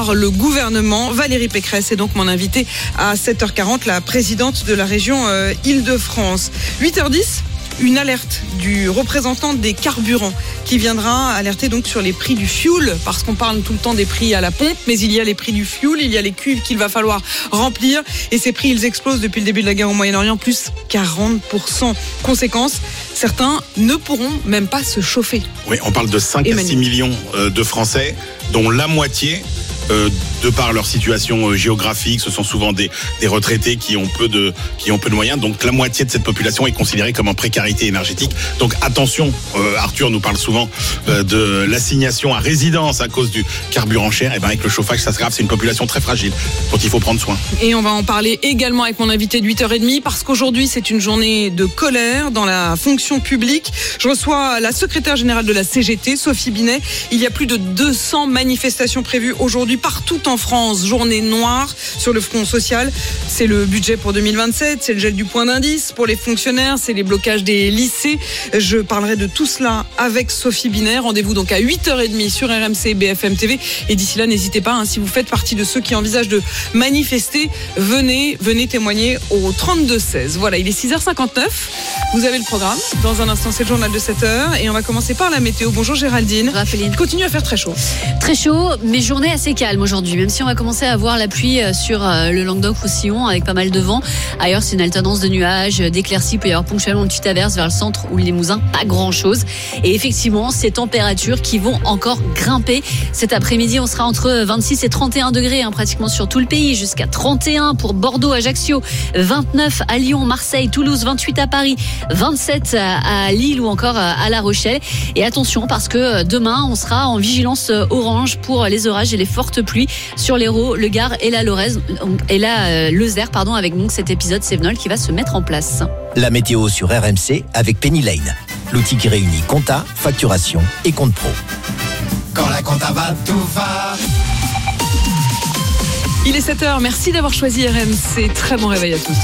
par le gouvernement. Valérie Pécresse est donc mon invitée à 7h40, la présidente de la région Île-de-France. 8h10. Une alerte du représentant des carburants qui viendra alerter donc sur les prix du fuel, parce qu'on parle tout le temps des prix à la pompe, mais il y a les prix du fuel, il y a les cuves qu'il va falloir remplir, et ces prix ils explosent depuis le début de la guerre au Moyen-Orient, plus 40%. Conséquence, certains ne pourront même pas se chauffer. Oui, on parle de 5 à 6 millions de Français, dont la moitié, de par leur situation géographique, ce sont souvent des retraités qui ont peu de moyens. Donc la moitié de cette population est considérée comme en précarité énergétique. Donc attention, Arthur nous parle souvent de l'assignation à résidence à cause du carburant cher. Et bien avec le chauffage, ça se grave, c'est une population très fragile dont il faut prendre soin. Et on va en parler également avec mon invité de 8h30, parce qu'aujourd'hui c'est une journée de colère dans la fonction publique. Je reçois la secrétaire générale de la CGT, Sophie Binet. Il y a plus de 200 manifestations prévues aujourd'hui partout en France, journée noire sur le front social. C'est le budget pour 2027, c'est le gel du point d'indice pour les fonctionnaires, c'est les blocages des lycées. Je parlerai de tout cela avec Sophie Binet. Rendez-vous donc à 8h30 sur RMC BFM TV. Et d'ici là, n'hésitez pas, si vous faites partie de ceux qui envisagent de manifester, venez témoigner au 32-16. Voilà, il est 6h59. Vous avez le programme. Dans un instant, c'est le journal de 7h. Et on va commencer par la météo. Bonjour Géraldine. Raphaëline. Il continue à faire très chaud. Très chaud, mais journée assez calme aujourd'hui. Même si on va commencer à avoir la pluie sur le Languedoc-Roussillon avec pas mal de vent. Ailleurs, c'est une alternance de nuages, d'éclaircies. Il peut y avoir ponctuellement une petite averse vers le centre ou le Limousin. Pas grand-chose. Et effectivement, ces températures qui vont encore grimper. Cet après-midi, on sera entre 26 et 31 degrés, pratiquement sur tout le pays. Jusqu'à 31 pour Bordeaux, Ajaccio. 29 à Lyon, Marseille, Toulouse. 28 à Paris. 27 à Lille ou encore à La Rochelle. Et attention, parce que demain, on sera en vigilance orange pour les orages et les fortes pluies sur l'Hérault, le Gard et la Lozère, avec donc cet épisode Sévenol qui va se mettre en place. La météo sur RMC avec Penny Lane, l'outil qui réunit compta, facturation et compte pro. Quand la compta va, tout va. Il est 7h, merci d'avoir choisi RMC. Très bon réveil à tous.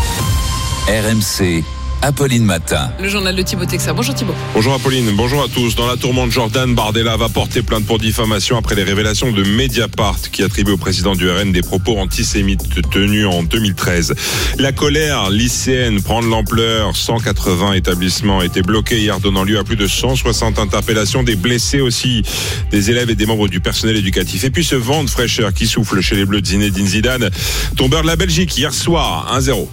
RMC, Apolline Matin. Le journal de Thibaut Texer. Bonjour Thibaut. Bonjour Apolline, bonjour à tous. Dans la tourmente, Jordan Bardella va porter plainte pour diffamation après les révélations de Mediapart qui attribue au président du RN des propos antisémites tenus en 2013. La colère lycéenne prend de l'ampleur. 180 établissements étaient bloqués hier, donnant lieu à plus de 160 interpellations, des blessés aussi, des élèves et des membres du personnel éducatif. Et puis ce vent de fraîcheur qui souffle chez les Bleus de Zinedine Zidane, tombeur de la Belgique hier soir, 1-0.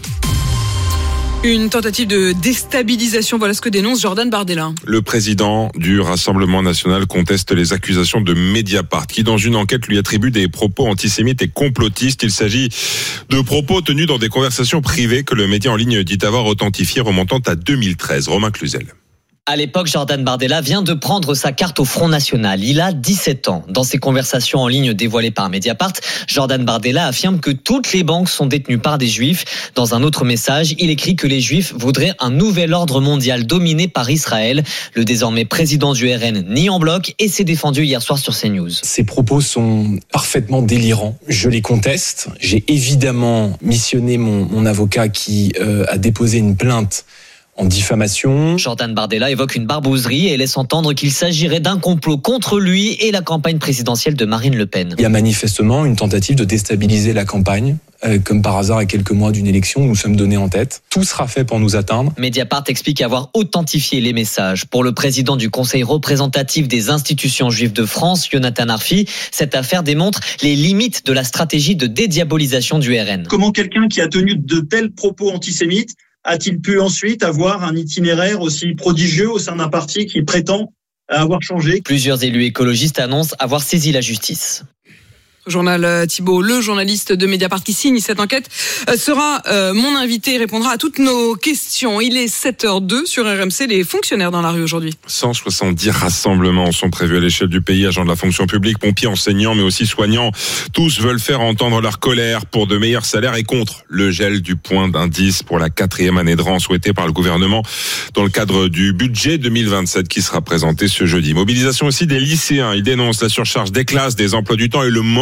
Une tentative de déstabilisation, voilà ce que dénonce Jordan Bardella. Le président du Rassemblement national conteste les accusations de Mediapart, qui dans une enquête lui attribue des propos antisémites et complotistes. Il s'agit de propos tenus dans des conversations privées que le média en ligne dit avoir authentifiées remontant à 2013. Romain Cluzel. À l'époque, Jordan Bardella vient de prendre sa carte au Front National. Il a 17 ans. Dans ses conversations en ligne dévoilées par Mediapart, Jordan Bardella affirme que toutes les banques sont détenues par des juifs. Dans un autre message, il écrit que les juifs voudraient un nouvel ordre mondial dominé par Israël. Le désormais président du RN nie en bloc et s'est défendu hier soir sur CNews. Ces propos sont parfaitement délirants. Je les conteste. J'ai évidemment missionné mon avocat qui a déposé une plainte en diffamation. Jordan Bardella évoque une barbouzerie et laisse entendre qu'il s'agirait d'un complot contre lui et la campagne présidentielle de Marine Le Pen. Il y a manifestement une tentative de déstabiliser la campagne. Comme par hasard, à quelques mois d'une élection, nous sommes donnés en tête. Tout sera fait pour nous atteindre. Mediapart explique avoir authentifié les messages. Pour le président du Conseil représentatif des institutions juives de France, Jonathan Arfi, cette affaire démontre les limites de la stratégie de dédiabolisation du RN. Comment quelqu'un qui a tenu de tels propos antisémites a-t-il pu ensuite avoir un itinéraire aussi prodigieux au sein d'un parti qui prétend avoir changé ? Plusieurs élus écologistes annoncent avoir saisi la justice. Journal Thibaut, le journaliste de Mediapart qui signe cette enquête, sera mon invité et répondra à toutes nos questions. Il est 7h02 sur RMC, les fonctionnaires dans la rue aujourd'hui. 170 rassemblements sont prévus à l'échelle du pays, agents de la fonction publique, pompiers, enseignants, mais aussi soignants. Tous veulent faire entendre leur colère pour de meilleurs salaires et contre le gel du point d'indice pour la 4e année de rang souhaitée par le gouvernement dans le cadre du budget 2027 qui sera présenté ce jeudi. Mobilisation aussi des lycéens. Ils dénoncent la surcharge des classes, des emplois du temps et le manque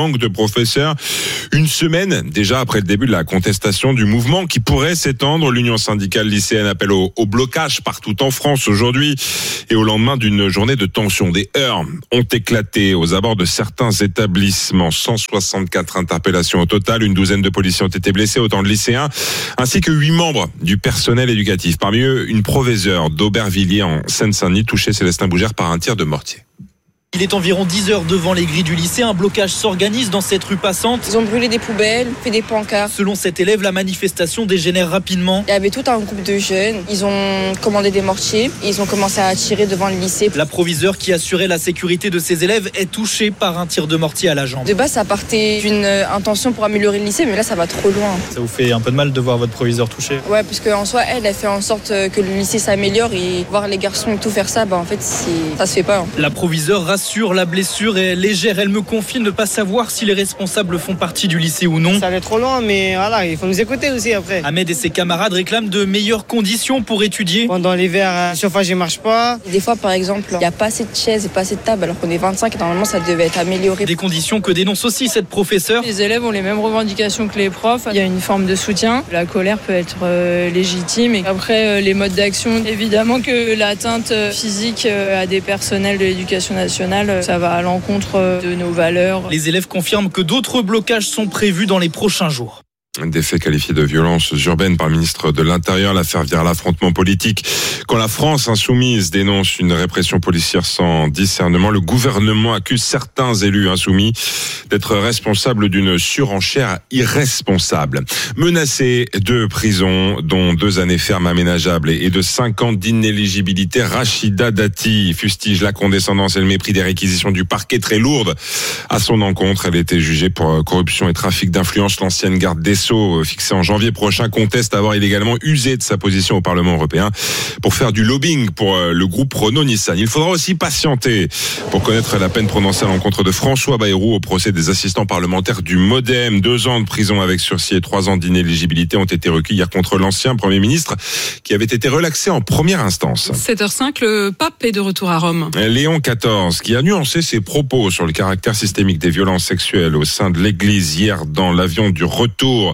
manque de professeurs. Une semaine déjà après le début de la contestation du mouvement qui pourrait s'étendre. L'Union syndicale lycéenne appelle au blocage partout en France aujourd'hui et au lendemain d'une journée de tension. Des heurts ont éclaté aux abords de certains établissements. 164 interpellations au total, une douzaine de policiers ont été blessés, autant de lycéens, ainsi que 8 membres du personnel éducatif. Parmi eux, une proviseure d'Aubervilliers en Seine-Saint-Denis touchée, Célestin Bougère, par un tir de mortier. Il est environ 10 heures devant les grilles du lycée. Un blocage s'organise dans cette rue passante. Ils ont brûlé des poubelles, fait des pancartes. Selon cet élève, la manifestation dégénère rapidement. Il y avait tout un groupe de jeunes. Ils ont commandé des mortiers et ils ont commencé à tirer devant le lycée. La proviseure qui assurait la sécurité de ses élèves est touchée par un tir de mortier à la jambe. De base, ça partait d'une intention pour améliorer le lycée, mais là, ça va trop loin. Ça vous fait un peu de mal de voir votre proviseure touchée? Ouais, parce qu'en soi, elle fait en sorte que le lycée s'améliore et voir les garçons et tout faire ça, en fait, ça se fait pas. La proviseure rassure, la blessure est légère. Elle me confie ne pas savoir si les responsables font partie du lycée ou non. Ça allait trop loin, mais voilà, il faut nous écouter aussi après. Ahmed et ses camarades réclament de meilleures conditions pour étudier. Pendant l'hiver, le chauffage ne marche pas. Des fois, par exemple, il n'y a pas assez de chaises et pas assez de tables, alors qu'on est 25 et normalement, ça devait être amélioré. Des conditions que dénonce aussi cette professeure. Les élèves ont les mêmes revendications que les profs. Il y a une forme de soutien. La colère peut être légitime. Et après, les modes d'action, évidemment que l'atteinte physique à des personnels de l'éducation nationale, ça va à l'encontre de nos valeurs. Les élèves confirment que d'autres blocages sont prévus dans les prochains jours. Des faits qualifiés de violences urbaines par le ministre de l'Intérieur. L'affaire vire à l'affrontement politique. Quand la France insoumise dénonce une répression policière sans discernement, le gouvernement accuse certains élus insoumis d'être responsables d'une surenchère irresponsable. Menacée de prison, dont 2 années ferme aménageable et de 5 ans d'inéligibilité, Rachida Dati fustige la condescendance et le mépris des réquisitions du parquet très lourdes à son encontre. Elle a été jugée pour corruption et trafic d'influence. L'ancienne garde des Sceaux, fixé en janvier prochain, conteste avoir illégalement usé de sa position au Parlement européen pour faire du lobbying pour le groupe Renault-Nissan. Il faudra aussi patienter pour connaître la peine prononcée à l'encontre de François Bayrou au procès des assistants parlementaires du MoDem. 2 ans de prison avec sursis et 3 ans d'inéligibilité ont été requis hier contre l'ancien Premier ministre qui avait été relaxé en première instance. 7h05, le pape est de retour à Rome. Léon XIV, qui a nuancé ses propos sur le caractère systémique des violences sexuelles au sein de l'Église hier dans l'avion du retour.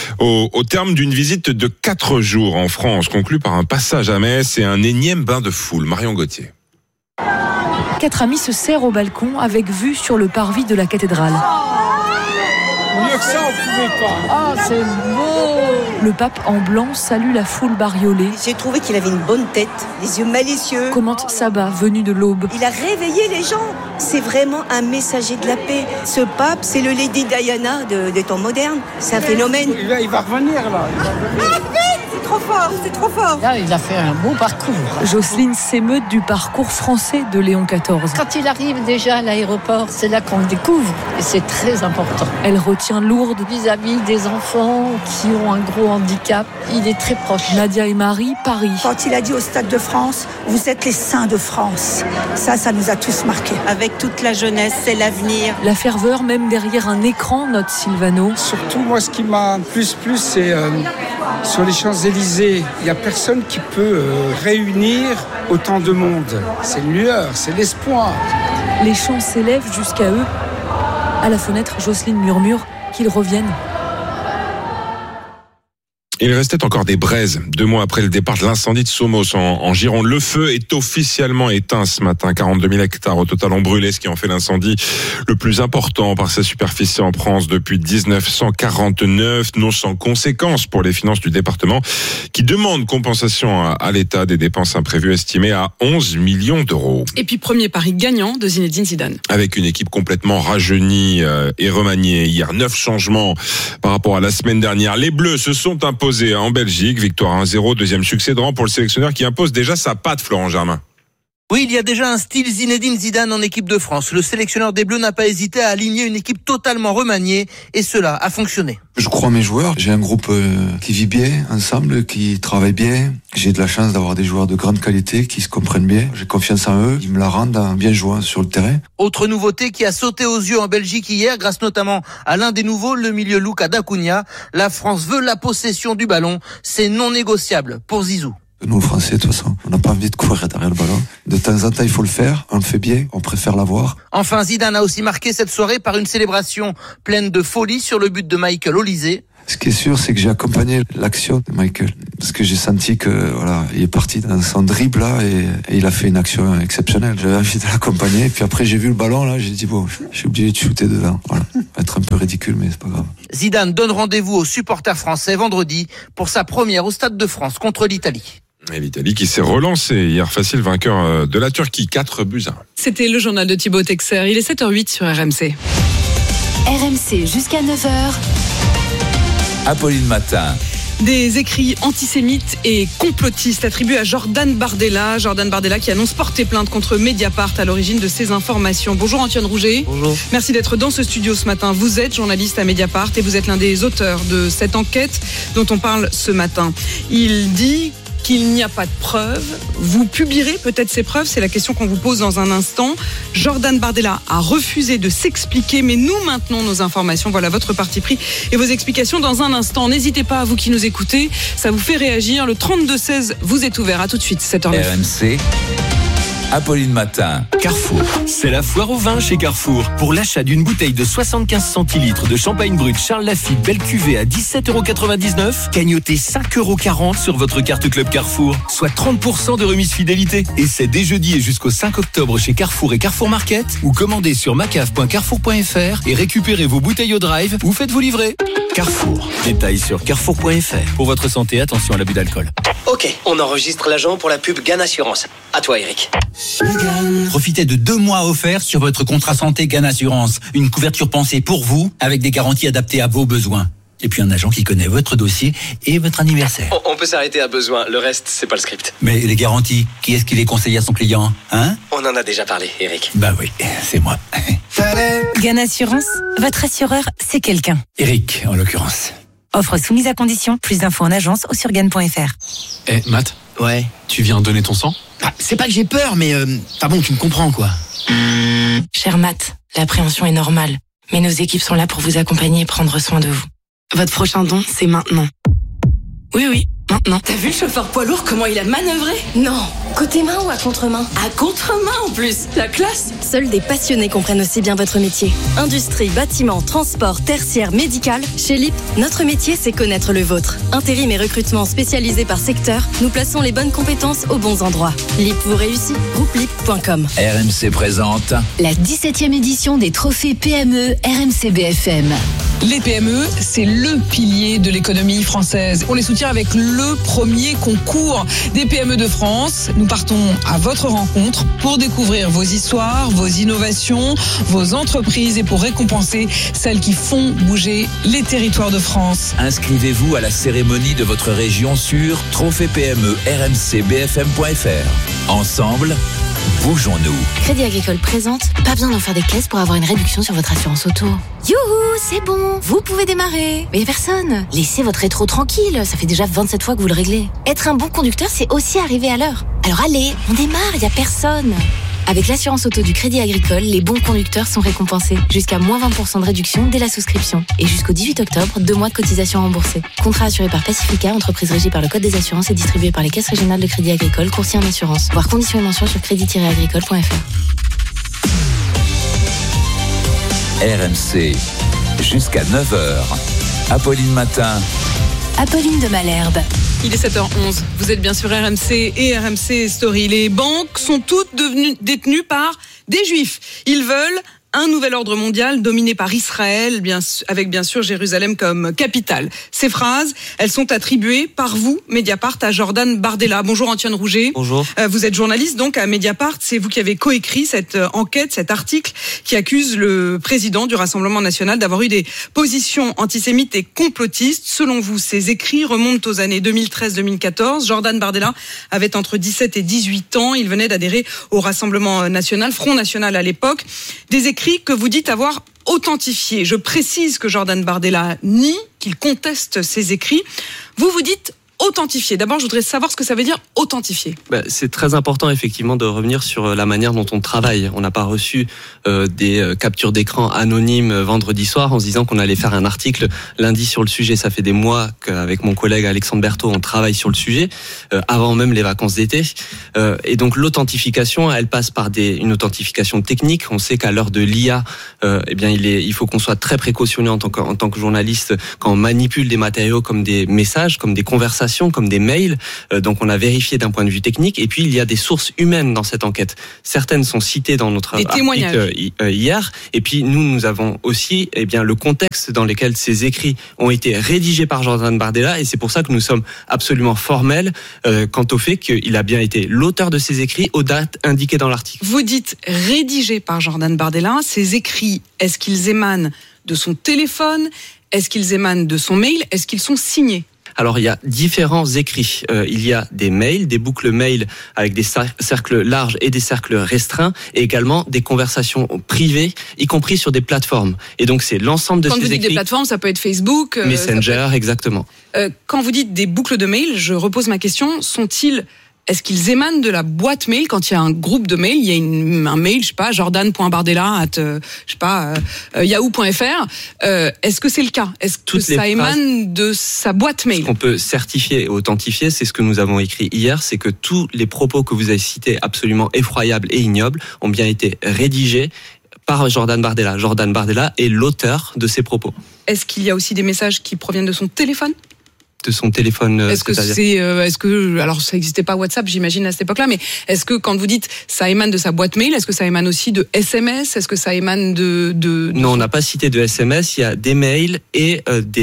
Au terme d'une visite de 4 jours en France, conclue par un passage à Metz et un énième bain de foule. Marion Gauthier. 4 amis se serrent au balcon avec vue sur le parvis de la cathédrale. Mieux que ça, on pouvait pas. Ah, c'est beau! Le pape en blanc salue la foule bariolée. J'ai trouvé qu'il avait une bonne tête, des yeux malicieux. Commente Sabat, venu de l'Aube. Il a réveillé les gens. C'est vraiment un messager de la paix. Ce pape, c'est le Lady Diana des temps modernes. C'est un phénomène. Il va revenir là. C'est trop fort, c'est trop fort. Là, il a fait un beau parcours. Jocelyne s'émeut du parcours français de Léon XIV. Quand il arrive déjà à l'aéroport, c'est là qu'on le découvre. Et c'est très important. Elle retient Lourdes. Vis-à-vis des enfants qui ont un gros handicap, il est très proche. Nadia et Marie, Paris. Quand il a dit au Stade de France, vous êtes les saints de France. Ça nous a tous marqués. Avec toute la jeunesse, c'est l'avenir. La ferveur, même derrière un écran, note Silvano. Surtout, moi, ce qui m'a plus, c'est sur les Champs-Élysées. Il n'y a personne qui peut réunir autant de monde. C'est une lueur, c'est l'espoir. Les chants s'élèvent jusqu'à eux. À la fenêtre, Jocelyne murmure qu'ils reviennent. Il restait encore des braises 2 mois après le départ de l'incendie de Somos en Gironde. Le feu est officiellement éteint ce matin. 42 000 hectares au total ont brûlé, ce qui en fait l'incendie le plus important par sa superficie en France depuis 1949. Non sans conséquences pour les finances du département qui demande compensation à l'État des dépenses imprévues estimées à 11 millions d'euros. Et puis premier pari gagnant de Zinedine Zidane. Avec une équipe complètement rajeunie et remaniée. Hier, 9 changements par rapport à la semaine dernière. Les Bleus se sont imposés en Belgique, victoire 1-0, deuxième succès de rang pour le sélectionneur qui impose déjà sa patte, Florent Germain. Oui, il y a déjà un style Zinedine Zidane en équipe de France. Le sélectionneur des Bleus n'a pas hésité à aligner une équipe totalement remaniée et cela a fonctionné. Je crois en mes joueurs. J'ai un groupe qui vit bien ensemble, qui travaille bien. J'ai de la chance d'avoir des joueurs de grande qualité qui se comprennent bien. J'ai confiance en eux. Ils me la rendent en bien jouant sur le terrain. Autre nouveauté qui a sauté aux yeux en Belgique hier, grâce notamment à l'un des nouveaux, le milieu Luka Da Cunha. La France veut la possession du ballon. C'est non négociable pour Zizou. Nous, Français, de toute façon, on n'a pas envie de courir derrière le ballon. De temps en temps, il faut le faire. On le fait bien. On préfère l'avoir. Enfin, Zidane a aussi marqué cette soirée par une célébration pleine de folie sur le but de Michael Olise. Ce qui est sûr, c'est que j'ai accompagné l'action de Michael. Parce que j'ai senti que, voilà, il est parti dans son dribble, là, et il a fait une action exceptionnelle. J'avais envie de l'accompagner. Et puis après, j'ai vu le ballon, là, j'ai dit, bon, je suis obligé de shooter dedans. Voilà. Ça va être un peu ridicule, mais c'est pas grave. Zidane donne rendez-vous aux supporters français vendredi pour sa première au Stade de France contre l'Italie. Et l'Italie qui s'est relancée hier, facile vainqueur de la Turquie, 4-1. C'était le journal de Thibaut Texer. Il est 7h08 sur RMC. RMC jusqu'à 9h. Apolline Matin. Des écrits antisémites et complotistes attribués à Jordan Bardella. Jordan Bardella qui annonce porter plainte contre Mediapart à l'origine de ces informations. Bonjour Antoine Rouget. Bonjour. Merci d'être dans ce studio ce matin. Vous êtes journaliste à Mediapart et vous êtes l'un des auteurs de cette enquête dont on parle ce matin. Il dit qu'il n'y a pas de preuves. Vous publierez peut-être ces preuves, c'est la question qu'on vous pose dans un instant. Jordan Bardella a refusé de s'expliquer, mais nous maintenons nos informations. Voilà votre parti pris et vos explications dans un instant. N'hésitez pas, à vous qui nous écoutez, ça vous fait réagir. Le 32-16 vous est ouvert. À tout de suite, 7h09. RMC. Apolline Matin. Carrefour. C'est la foire au vin chez Carrefour. Pour l'achat d'une bouteille de 75 centilitres de champagne brut Charles Lafite belle cuvée à 17,99€, gagnotez 5,40€ sur votre carte Club Carrefour, soit 30% de remise fidélité. Et c'est dès jeudi et jusqu'au 5 octobre chez Carrefour et Carrefour Market, ou commandez sur macaf.carrefour.fr et récupérez vos bouteilles au drive ou faites-vous livrer. Carrefour. Détails sur carrefour.fr. Pour votre santé, attention à l'abus d'alcool. Ok, on enregistre l'agent pour la pub GAN Assurance. À toi, Eric. Profitez de 2 mois offerts sur votre contrat santé GAN Assurance. Une couverture pensée pour vous, avec des garanties adaptées à vos besoins. Et puis un agent qui connaît votre dossier et votre anniversaire. On peut s'arrêter à besoin, le reste, c'est pas le script. Mais les garanties, qui est-ce qui les conseille à son client, hein? On en a déjà parlé, Eric. Bah oui, c'est moi. GAN Assurance, votre assureur, c'est quelqu'un. Eric, en l'occurrence. Offre soumise à condition, plus d'infos en agence ou sur GAN.fr. Matt? Ouais. Tu viens donner ton sang? C'est pas que j'ai peur, mais bon, tu me comprends, quoi. Cher Matt, l'appréhension est normale, mais nos équipes sont là pour vous accompagner et prendre soin de vous. Votre prochain don, c'est maintenant. Oui, maintenant. T'as vu le chauffeur poids lourd, comment il a manœuvré? Non, côté main ou à contre-main? À contre-main en plus, la classe. Seuls des passionnés comprennent aussi bien votre métier. Industrie, bâtiment, transport, tertiaire, médical. Chez LIP, notre métier, c'est connaître le vôtre. Intérim et recrutement spécialisés par secteur, nous plaçons les bonnes compétences aux bons endroits. LIP vous réussit, groupe-lip.com. RMC présente la 17e édition des trophées PME RMC BFM. Les PME, c'est le pilier de l'économie française. On les soutient avec le premier concours des PME de France. Nous partons à votre rencontre pour découvrir vos histoires, vos innovations, vos entreprises et pour récompenser celles qui font bouger les territoires de France. Inscrivez-vous à la cérémonie de votre région sur trophée-PME-RMC-BFM.fr. Ensemble, bougeons-nous. Crédit Agricole présente, pas besoin d'en faire des caisses pour avoir une réduction sur votre assurance auto. Youhou, c'est bon, vous pouvez démarrer. Mais personne, laissez votre rétro tranquille, ça fait déjà 27 fois que vous le réglez. Être un bon conducteur, c'est aussi arriver à l'heure. Alors allez, on démarre, y a personne. Avec l'assurance auto du Crédit Agricole, les bons conducteurs sont récompensés. Jusqu'à moins 20% de réduction dès la souscription. Et jusqu'au 18 octobre, 2 mois de cotisation remboursée. Contrat assuré par Pacifica, entreprise régie par le Code des assurances et distribué par les caisses régionales de Crédit Agricole, courtier en assurance. Voir conditions et mentions sur crédit-agricole.fr. RMC, jusqu'à 9h. Apolline Matin. Apolline de Malherbe. Il est 7h11. Vous êtes bien sûr RMC et RMC Story. Les banques sont toutes détenues par des Juifs. Ils veulent un nouvel ordre mondial dominé par Israël, avec bien sûr Jérusalem comme capitale. Ces phrases, elles sont attribuées par vous, Mediapart, à Jordan Bardella. Bonjour Antoine Rouget. Bonjour. Vous êtes journaliste donc à Mediapart. C'est vous qui avez coécrit cette enquête, cet article qui accuse le président du Rassemblement national d'avoir eu des positions antisémites et complotistes. Selon vous, ces écrits remontent aux années 2013-2014. Jordan Bardella avait entre 17 et 18 ans. Il venait d'adhérer au Rassemblement national, Front national à l'époque. Des écrits que vous dites avoir authentifiés. Je précise que Jordan Bardella nie, qu'il conteste ces écrits. Vous dites authentifier. D'abord, je voudrais savoir ce que ça veut dire authentifier. C'est très important effectivement de revenir sur la manière dont on travaille. On n'a pas reçu des captures d'écran anonymes vendredi soir en se disant qu'on allait faire un article lundi sur le sujet. Ça fait des mois qu'avec mon collègue Alexandre Berthaud, on travaille sur le sujet, avant même les vacances d'été. Et donc l'authentification, elle passe par une authentification technique. On sait qu'à l'heure de l'IA, il faut qu'on soit très précautionneux en tant que journaliste quand on manipule des matériaux comme des messages, comme des conversations, comme des mails. Donc on a vérifié d'un point de vue technique. Et puis il y a des sources humaines dans cette enquête. Certaines sont citées dans notre article hier. Et puis nous avons aussi le contexte dans lequel ces écrits ont été rédigés par Jordan Bardella. Et c'est pour ça que nous sommes absolument formels quant au fait qu'il a bien été l'auteur de ces écrits aux dates indiquées dans l'article. Vous dites rédigés par Jordan Bardella. Ces écrits, est-ce qu'ils émanent de son téléphone ? Est-ce qu'ils émanent de son mail ? Est-ce qu'ils sont signés ? Alors, il y a différents écrits. Il y a des mails, des boucles mails avec des cercles larges et des cercles restreints, et également des conversations privées, y compris sur des plateformes. Et donc, c'est l'ensemble de ces écrits. Quand vous dites des plateformes, ça peut être Facebook, Messenger, exactement. Quand vous dites des boucles de mails, je repose ma question, est-ce qu'ils émanent de la boîte mail quand il y a un groupe de mails, il y a un mail, je sais pas, jordan.bardella@yahoo.fr. Est-ce que c'est le cas ? Est-ce que ça émane de sa boîte mail ? Ce qu'on peut certifier et authentifier, c'est ce que nous avons écrit hier, c'est que tous les propos que vous avez cités, absolument effroyables et ignobles, ont bien été rédigés par Jordan Bardella. Jordan Bardella est l'auteur de ces propos. Est-ce qu'il y a aussi des messages qui proviennent de son téléphone ? De son téléphone. Alors ça n'existait pas WhatsApp, j'imagine à cette époque-là, mais est-ce que quand vous dites ça émane de sa boîte mail, est-ce que ça émane aussi de SMS ? Est-ce que ça émane de... Non, on n'a pas cité de SMS. Il y a des mails et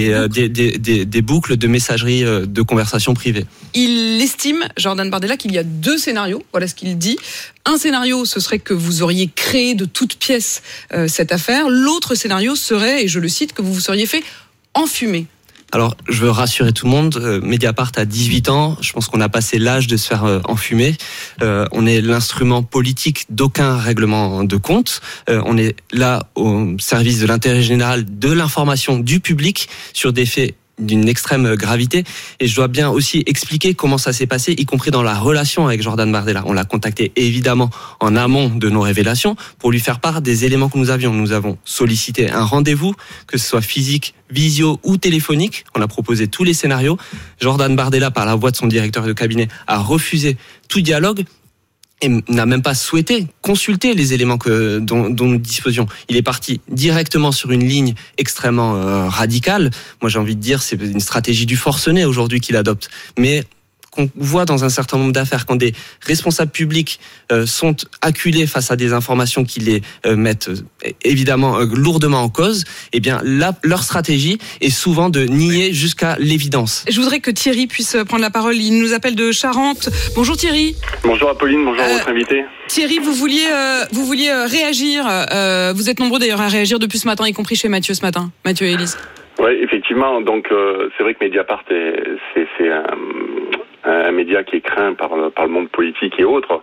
des boucles de messagerie de conversation privée. Il estime, Jordan Bardella, qu'il y a 2 scénarios. Voilà ce qu'il dit. Un scénario, ce serait que vous auriez créé de toutes pièces cette affaire. L'autre scénario serait, et je le cite, que vous vous seriez fait enfumer. Alors, je veux rassurer tout le monde, Mediapart a 18 ans, je pense qu'on a passé l'âge de se faire enfumer. On est l'instrument politique d'aucun règlement de compte. On est là au service de l'intérêt général, de l'information du public sur des faits d'une extrême gravité. Et je dois bien aussi expliquer comment ça s'est passé, y compris dans la relation avec Jordan Bardella. On l'a contacté évidemment en amont de nos révélations pour lui faire part des éléments que nous avions. Nous avons sollicité un rendez-vous, que ce soit physique, visio ou téléphonique. On a proposé tous les scénarios. Jordan Bardella, par la voix de son directeur de cabinet, a refusé tout dialogue et n'a même pas souhaité consulter les éléments dont nous disposions. Il est parti directement sur une ligne extrêmement radicale. Moi, j'ai envie de dire, c'est une stratégie du forcené aujourd'hui qu'il adopte. Mais qu'on voit dans un certain nombre d'affaires, quand des responsables publics sont acculés face à des informations qui les mettent évidemment lourdement en cause, eh bien leur stratégie est souvent de nier jusqu'à l'évidence. Je voudrais que Thierry puisse prendre la parole. Il nous appelle de Charente. Bonjour Thierry. Bonjour Apolline, bonjour à votre invité. Thierry, vous vouliez réagir. Vous êtes nombreux d'ailleurs à réagir depuis ce matin, y compris chez Mathieu ce matin. Mathieu et Élise. Oui, effectivement. Donc c'est vrai que Mediapart c'est un média qui est craint par le monde politique et autres.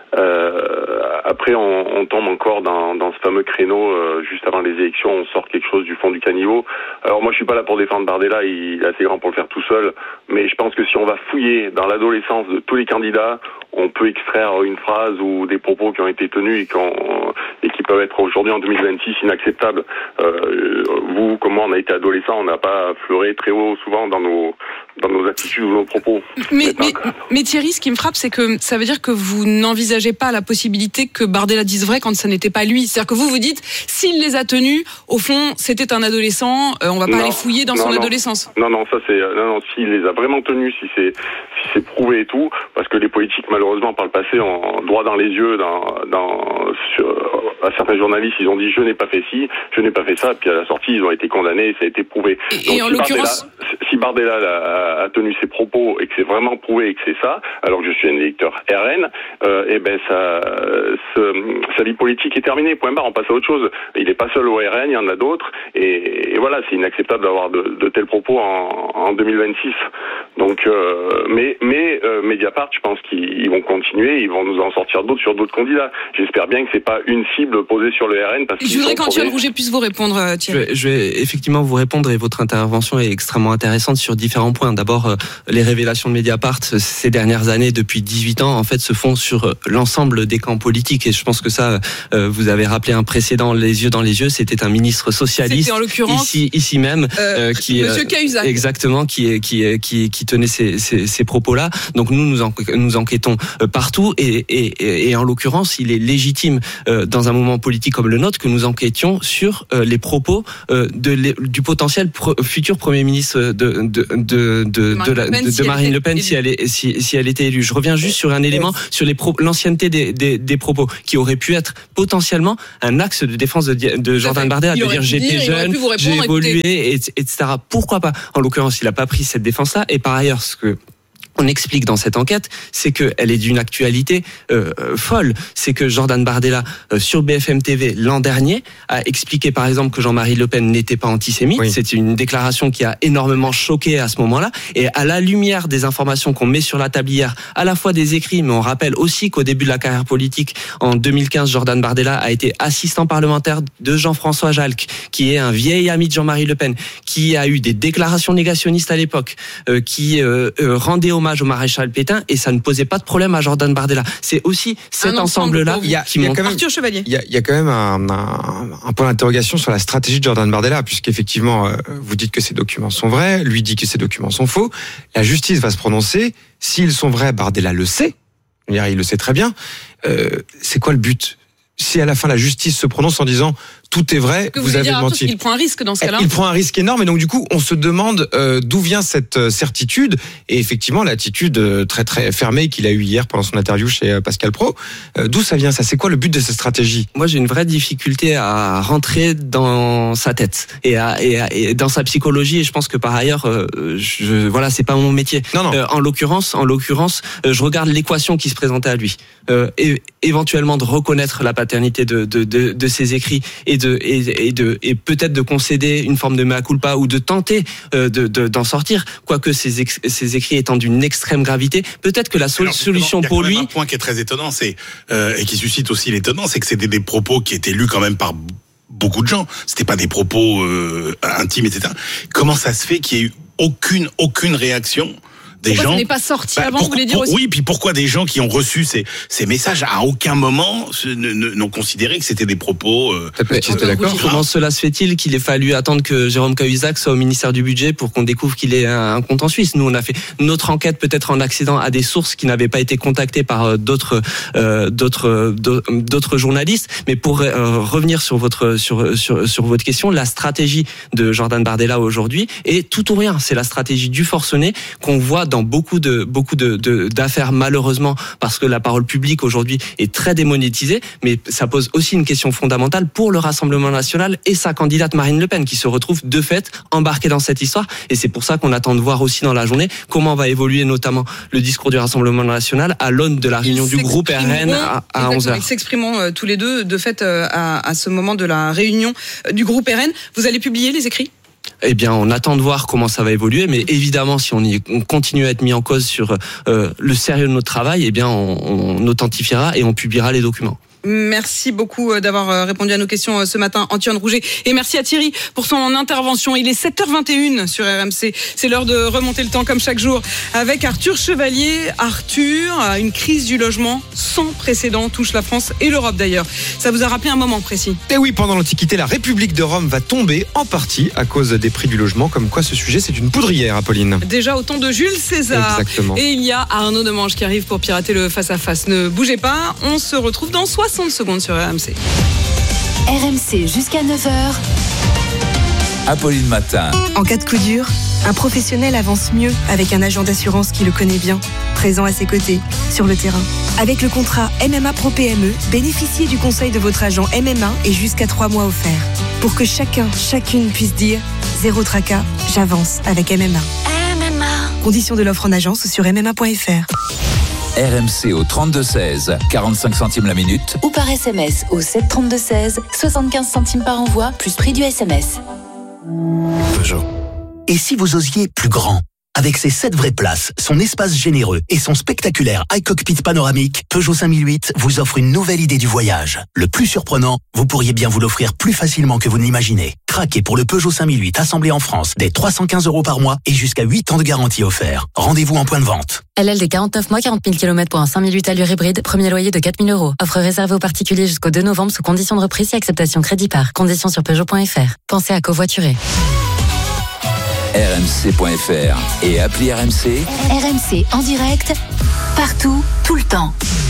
Après, on tombe encore dans ce fameux créneau juste avant les élections. On sort quelque chose du fond du caniveau. Alors moi, je suis pas là pour défendre Bardella. Il est assez grand pour le faire tout seul. Mais je pense que si on va fouiller dans l'adolescence de tous les candidats, on peut extraire une phrase ou des propos qui ont été tenus et qui peuvent être aujourd'hui en 2026 inacceptables. Vous, comme moi, on a été adolescents, on n'a pas fleuré très haut souvent dans nos attitudes ou nos propos. Mais Thierry, ce qui me frappe, c'est que ça veut dire que vous n'envisagez pas la possibilité que Bardella dise vrai quand ça n'était pas lui. C'est-à-dire que vous dites, s'il les a tenus, au fond, c'était un adolescent, on va pas aller fouiller dans son adolescence. Non, ça c'est s'il les a vraiment tenus, si c'est prouvé et tout, parce que les politiques malheureusement par le passé ont droit dans les yeux à certains journalistes, ils ont dit je n'ai pas fait ci, je n'ai pas fait ça, puis à la sortie ils ont été condamnés et ça a été prouvé. Et en l'occurrence, si Bardella a tenu ses propos et que c'est vraiment prouvé et que c'est ça, alors que je suis un électeur RN, sa vie politique est terminée, point barre, on passe à autre chose. Il n'est pas seul au RN, il y en a d'autres, et voilà, c'est inacceptable d'avoir de tels propos en 2026. Donc, mais Mediapart, je pense qu'ils vont continuer, ils vont nous en sortir d'autres sur d'autres candidats. J'espère bien que c'est pas une cible posée sur le RN, parce que je voudrais qu'Antoine Rouget puisse vous répondre, Thierry. Je vais effectivement vous répondre, et votre intervention est extrêmement intéressante. intéressante sur différents points. D'abord, les révélations de Mediapart ces dernières années, depuis 18 ans, en fait, se font sur l'ensemble des camps politiques. Et je pense que ça, vous avez rappelé un précédent, les yeux dans les yeux, c'était un ministre socialiste, en l'occurrence, ici même, Monsieur Cahuzac. Exactement, qui tenait ces propos-là. Donc nous enquêtons partout, et en l'occurrence, il est légitime dans un moment politique comme le nôtre que nous enquêtions sur les propos du potentiel futur Premier ministre de Marine Le Pen si elle était élue. Je reviens juste sur un élément sur l'ancienneté des propos qui aurait pu être potentiellement un axe de défense de Jordan Bardella, de dire j'étais jeune, j'ai évolué, etc. Pourquoi pas? En l'occurrence, il n'a pas pris cette défense-là. Et par ailleurs, ce que on explique dans cette enquête, c'est qu'elle est d'une actualité folle. C'est que Jordan Bardella, sur BFM TV l'an dernier, a expliqué par exemple que Jean-Marie Le Pen n'était pas antisémite. Oui. C'était une déclaration qui a énormément choqué à ce moment-là. Et à la lumière des informations qu'on met sur la table hier, à la fois des écrits, mais on rappelle aussi qu'au début de la carrière politique, en 2015, Jordan Bardella a été assistant parlementaire de Jean-François Jalc, qui est un vieil ami de Jean-Marie Le Pen, qui a eu des déclarations négationnistes à l'époque, qui rendait hommage au maréchal Pétain, et ça ne posait pas de problème à Jordan Bardella. C'est aussi cet ensemble-là qui montre. Arthur Chevalier. Il y a quand même un point d'interrogation sur la stratégie de Jordan Bardella, puisqu'effectivement, vous dites que ces documents sont vrais, lui dit que ces documents sont faux. La justice va se prononcer. S'ils sont vrais, Bardella le sait. Il le sait très bien. C'est quoi le but? Si à la fin la justice se prononce en disant tout est vrai, vous avez menti. Il prend un risque dans ce cas-là. Il prend un risque énorme, et donc du coup on se demande d'où vient cette certitude, et effectivement l'attitude très très fermée qu'il a eue hier pendant son interview chez Pascal Praud. D'où ça vient ça? C'est quoi le but de cette stratégie? Moi j'ai une vraie difficulté à rentrer dans sa tête et dans sa psychologie, et je pense que par ailleurs voilà, c'est pas mon métier. Non. En l'occurrence, je regarde l'équation qui se présentait à lui. Éventuellement de reconnaître la paternité de ses écrits et peut-être de concéder une forme de mea culpa, ou de tenter d'en sortir, quoique ces écrits étant d'une extrême gravité. Peut-être que la solution pour lui... Il y a un point qui est très étonnant, et qui suscite aussi l'étonnant, c'est que c'était des propos qui étaient lus quand même par beaucoup de gens. C'était pas des propos intimes, etc. Comment ça se fait qu'il y ait eu aucune réaction des gens? Ça n'est pas sorti avant, vous voulez dire aussi? Oui, puis pourquoi des gens qui ont reçu ces messages à aucun moment n'ont considéré que c'était des propos... d'accord. Comment cela se fait-il qu'il ait fallu attendre que Jérôme Cahuzac soit au ministère du Budget pour qu'on découvre qu'il ait un compte en Suisse? Nous, on a fait notre enquête peut-être en accédant à des sources qui n'avaient pas été contactées par d'autres journalistes. Mais pour revenir sur votre question, la stratégie de Jordan Bardella aujourd'hui est tout ou rien. C'est la stratégie du forcené qu'on voit dans beaucoup d'affaires, malheureusement, parce que la parole publique aujourd'hui est très démonétisée, mais ça pose aussi une question fondamentale pour le Rassemblement national et sa candidate Marine Le Pen, qui se retrouve de fait embarquée dans cette histoire. Et c'est pour ça qu'on attend de voir aussi dans la journée comment va évoluer notamment le discours du Rassemblement national à l'aune de la réunion du groupe RN à 11h. Ils s'exprimeront tous les deux, de fait, à ce moment de la réunion du groupe RN. Vous allez publier les écrits ? Eh bien, on attend de voir comment ça va évoluer, mais évidemment, si on continue à être mis en cause sur le sérieux de notre travail, eh bien, on authentifiera et on publiera les documents. Merci beaucoup d'avoir répondu à nos questions ce matin, Antoine Rouget. Et merci à Thierry pour son intervention. Il est 7h21 sur RMC. C'est l'heure de remonter le temps comme chaque jour avec Arthur Chevalier. Arthur, une crise du logement sans précédent touche la France et l'Europe d'ailleurs. Ça vous a rappelé un moment précis? Et oui, pendant l'Antiquité, la République de Rome va tomber en partie à cause des prix du logement. Comme quoi ce sujet, c'est une poudrière, Apolline. Déjà au temps de Jules César. Exactement. Et il y a Arnaud Demange qui arrive pour pirater le face-à-face. Ne bougez pas, on se retrouve dans 60 secondes sur RMC. RMC jusqu'à 9h. Apolline Matin. En cas de coup dur, un professionnel avance mieux avec un agent d'assurance qui le connaît bien, présent à ses côtés, sur le terrain. Avec le contrat MMA Pro PME, bénéficiez du conseil de votre agent MMA et jusqu'à 3 mois offerts. Pour que chacune puisse dire « Zéro tracas, j'avance avec MMA ». Conditions de l'offre en agence ou sur MMA.fr. RMC au 32-16, 45 centimes la minute. Ou par SMS au 732-16, 75 centimes par envoi, plus prix du SMS. Peugeot. Et si vous osiez plus grand? Avec ses 7 vraies places, son espace généreux et son spectaculaire iCockpit panoramique, Peugeot 5008 vous offre une nouvelle idée du voyage. Le plus surprenant, vous pourriez bien vous l'offrir plus facilement que vous ne l'imaginez. Craquez pour le Peugeot 5008 assemblé en France dès 315 € par mois et jusqu'à 8 ans de garantie offert. Rendez-vous en point de vente. LLD 49 mois, 40 000 km pour un 5008 allure hybride, premier loyer de 4 000 €. Offre réservée aux particuliers jusqu'au 2 novembre sous conditions de reprise et acceptation crédit par. Conditions sur Peugeot.fr. Pensez à covoiturer. RMC.fr et appli RMC. RMC en direct, partout, tout le temps.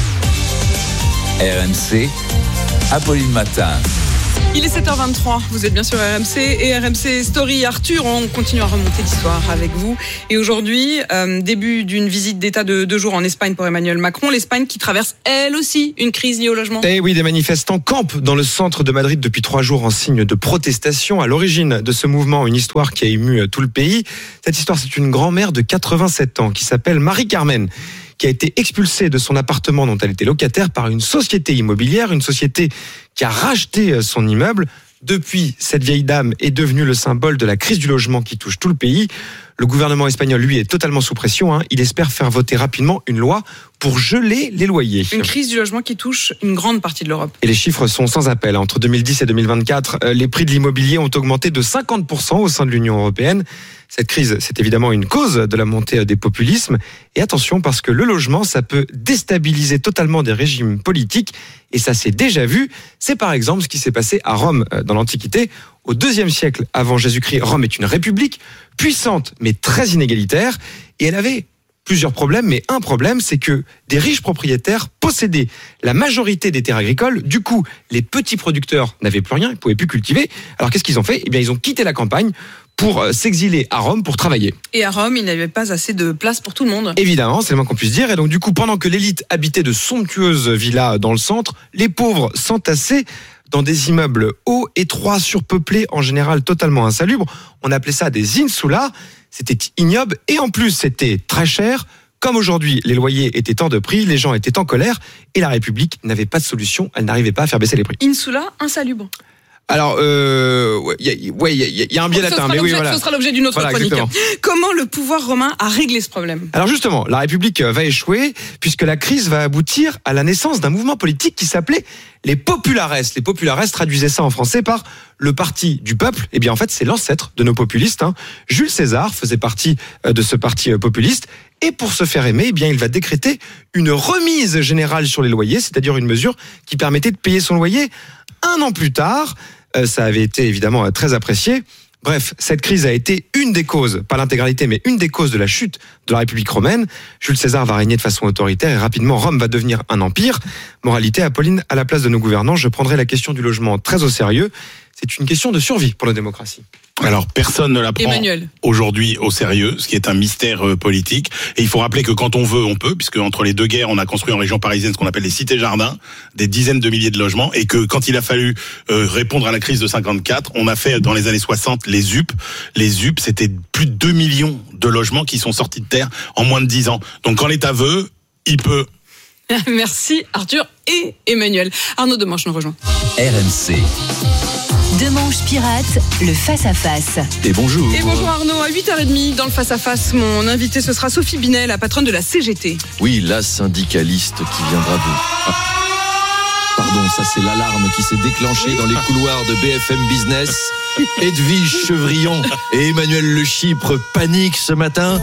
RMC, Apolline Matin. Il est 7h23, vous êtes bien sur RMC et RMC Story. Arthur, on continue à remonter l'histoire avec vous. Et aujourd'hui, début d'une visite d'État de 2 jours en Espagne pour Emmanuel Macron. L'Espagne qui traverse elle aussi une crise liée au logement. Et oui, des manifestants campent dans le centre de Madrid depuis 3 jours en signe de protestation. À l'origine de ce mouvement, une histoire qui a ému tout le pays. Cette histoire, c'est une grand-mère de 87 ans qui s'appelle Marie-Carmen, qui a été expulsée de son appartement dont elle était locataire par une société immobilière, une société qui a racheté son immeuble. Depuis, cette vieille dame est devenue le symbole de la crise du logement qui touche tout le pays. Le gouvernement espagnol, lui, est totalement sous pression. Il espère faire voter rapidement une loi pour geler les loyers. Une crise du logement qui touche une grande partie de l'Europe. Et les chiffres sont sans appel. Entre 2010 et 2024, les prix de l'immobilier ont augmenté de 50% au sein de l'Union européenne. Cette crise, c'est évidemment une cause de la montée des populismes. Et attention, parce que le logement, ça peut déstabiliser totalement des régimes politiques. Et ça s'est déjà vu. C'est par exemple ce qui s'est passé à Rome dans l'Antiquité. Au IIe siècle avant Jésus-Christ, Rome est une république puissante mais très inégalitaire. Et elle avait plusieurs problèmes, mais un problème, c'est que des riches propriétaires possédaient la majorité des terres agricoles. Du coup, les petits producteurs n'avaient plus rien, ils ne pouvaient plus cultiver. Alors qu'est-ce qu'ils ont fait ? Eh bien, ils ont quitté la campagne pour s'exiler à Rome pour travailler. Et à Rome, il n'y avait pas assez de place pour tout le monde. Évidemment, c'est le moins qu'on puisse dire. Et donc du coup, pendant que l'élite habitait de somptueuses villas dans le centre, les pauvres s'entassaient dans des immeubles hauts, étroits, surpeuplés, en général totalement insalubres. On appelait ça des insulas. C'était ignoble et en plus, c'était très cher. Comme aujourd'hui, les loyers étaient en de prix, les gens étaient en colère et la République n'avait pas de solution. Elle n'arrivait pas à faire baisser les prix. Insula, insalubre. Alors, il y a un biais latin, mais oui, voilà. Ce sera l'objet d'une autre chronique. Exactement. Comment le pouvoir romain a réglé ce problème ? Alors justement, la République va échouer puisque la crise va aboutir à la naissance d'un mouvement politique qui s'appelait les populares. Les populares traduisaient ça en français par le parti du peuple. Eh bien, en fait, c'est l'ancêtre de nos populistes. Jules César faisait partie de ce parti populiste. Et pour se faire aimer, eh bien, il va décréter une remise générale sur les loyers, c'est-à-dire une mesure qui permettait de payer son loyer 1 an plus tard. Ça avait été évidemment très apprécié. Bref, cette crise a été une des causes, pas l'intégralité, mais une des causes de la chute de la République romaine. Jules César va régner de façon autoritaire et rapidement Rome va devenir un empire. Moralité, Apolline, à la place de nos gouvernants, je prendrai la question du logement très au sérieux. C'est une question de survie pour la démocratie. Alors, personne ne la prend aujourd'hui au sérieux, ce qui est un mystère politique. Et il faut rappeler que quand on veut, on peut, puisque entre les 2 guerres, on a construit en région parisienne ce qu'on appelle les cités-jardins, des dizaines de milliers de logements, et que quand il a fallu répondre à la crise de 54, on a fait dans les années 60 les ZUP. Les ZUP, c'était plus de 2 millions de logements qui sont sortis de terre en moins de 10 ans. Donc quand l'État veut, il peut. Merci Arthur et Emmanuel. Arnaud Demanche nous rejoint. RMC. Demanche pirate, le face-à-face. Et bonjour. Et bonjour Arnaud, à 8h30 dans le face-à-face, mon invité ce sera Sophie Binet, la patronne de la CGT. Oui, la syndicaliste qui viendra de... Pardon, ça c'est l'alarme qui s'est déclenchée dans les couloirs de BFM Business. Edwige Chevrillon et Emmanuel Le Chypre paniquent ce matin.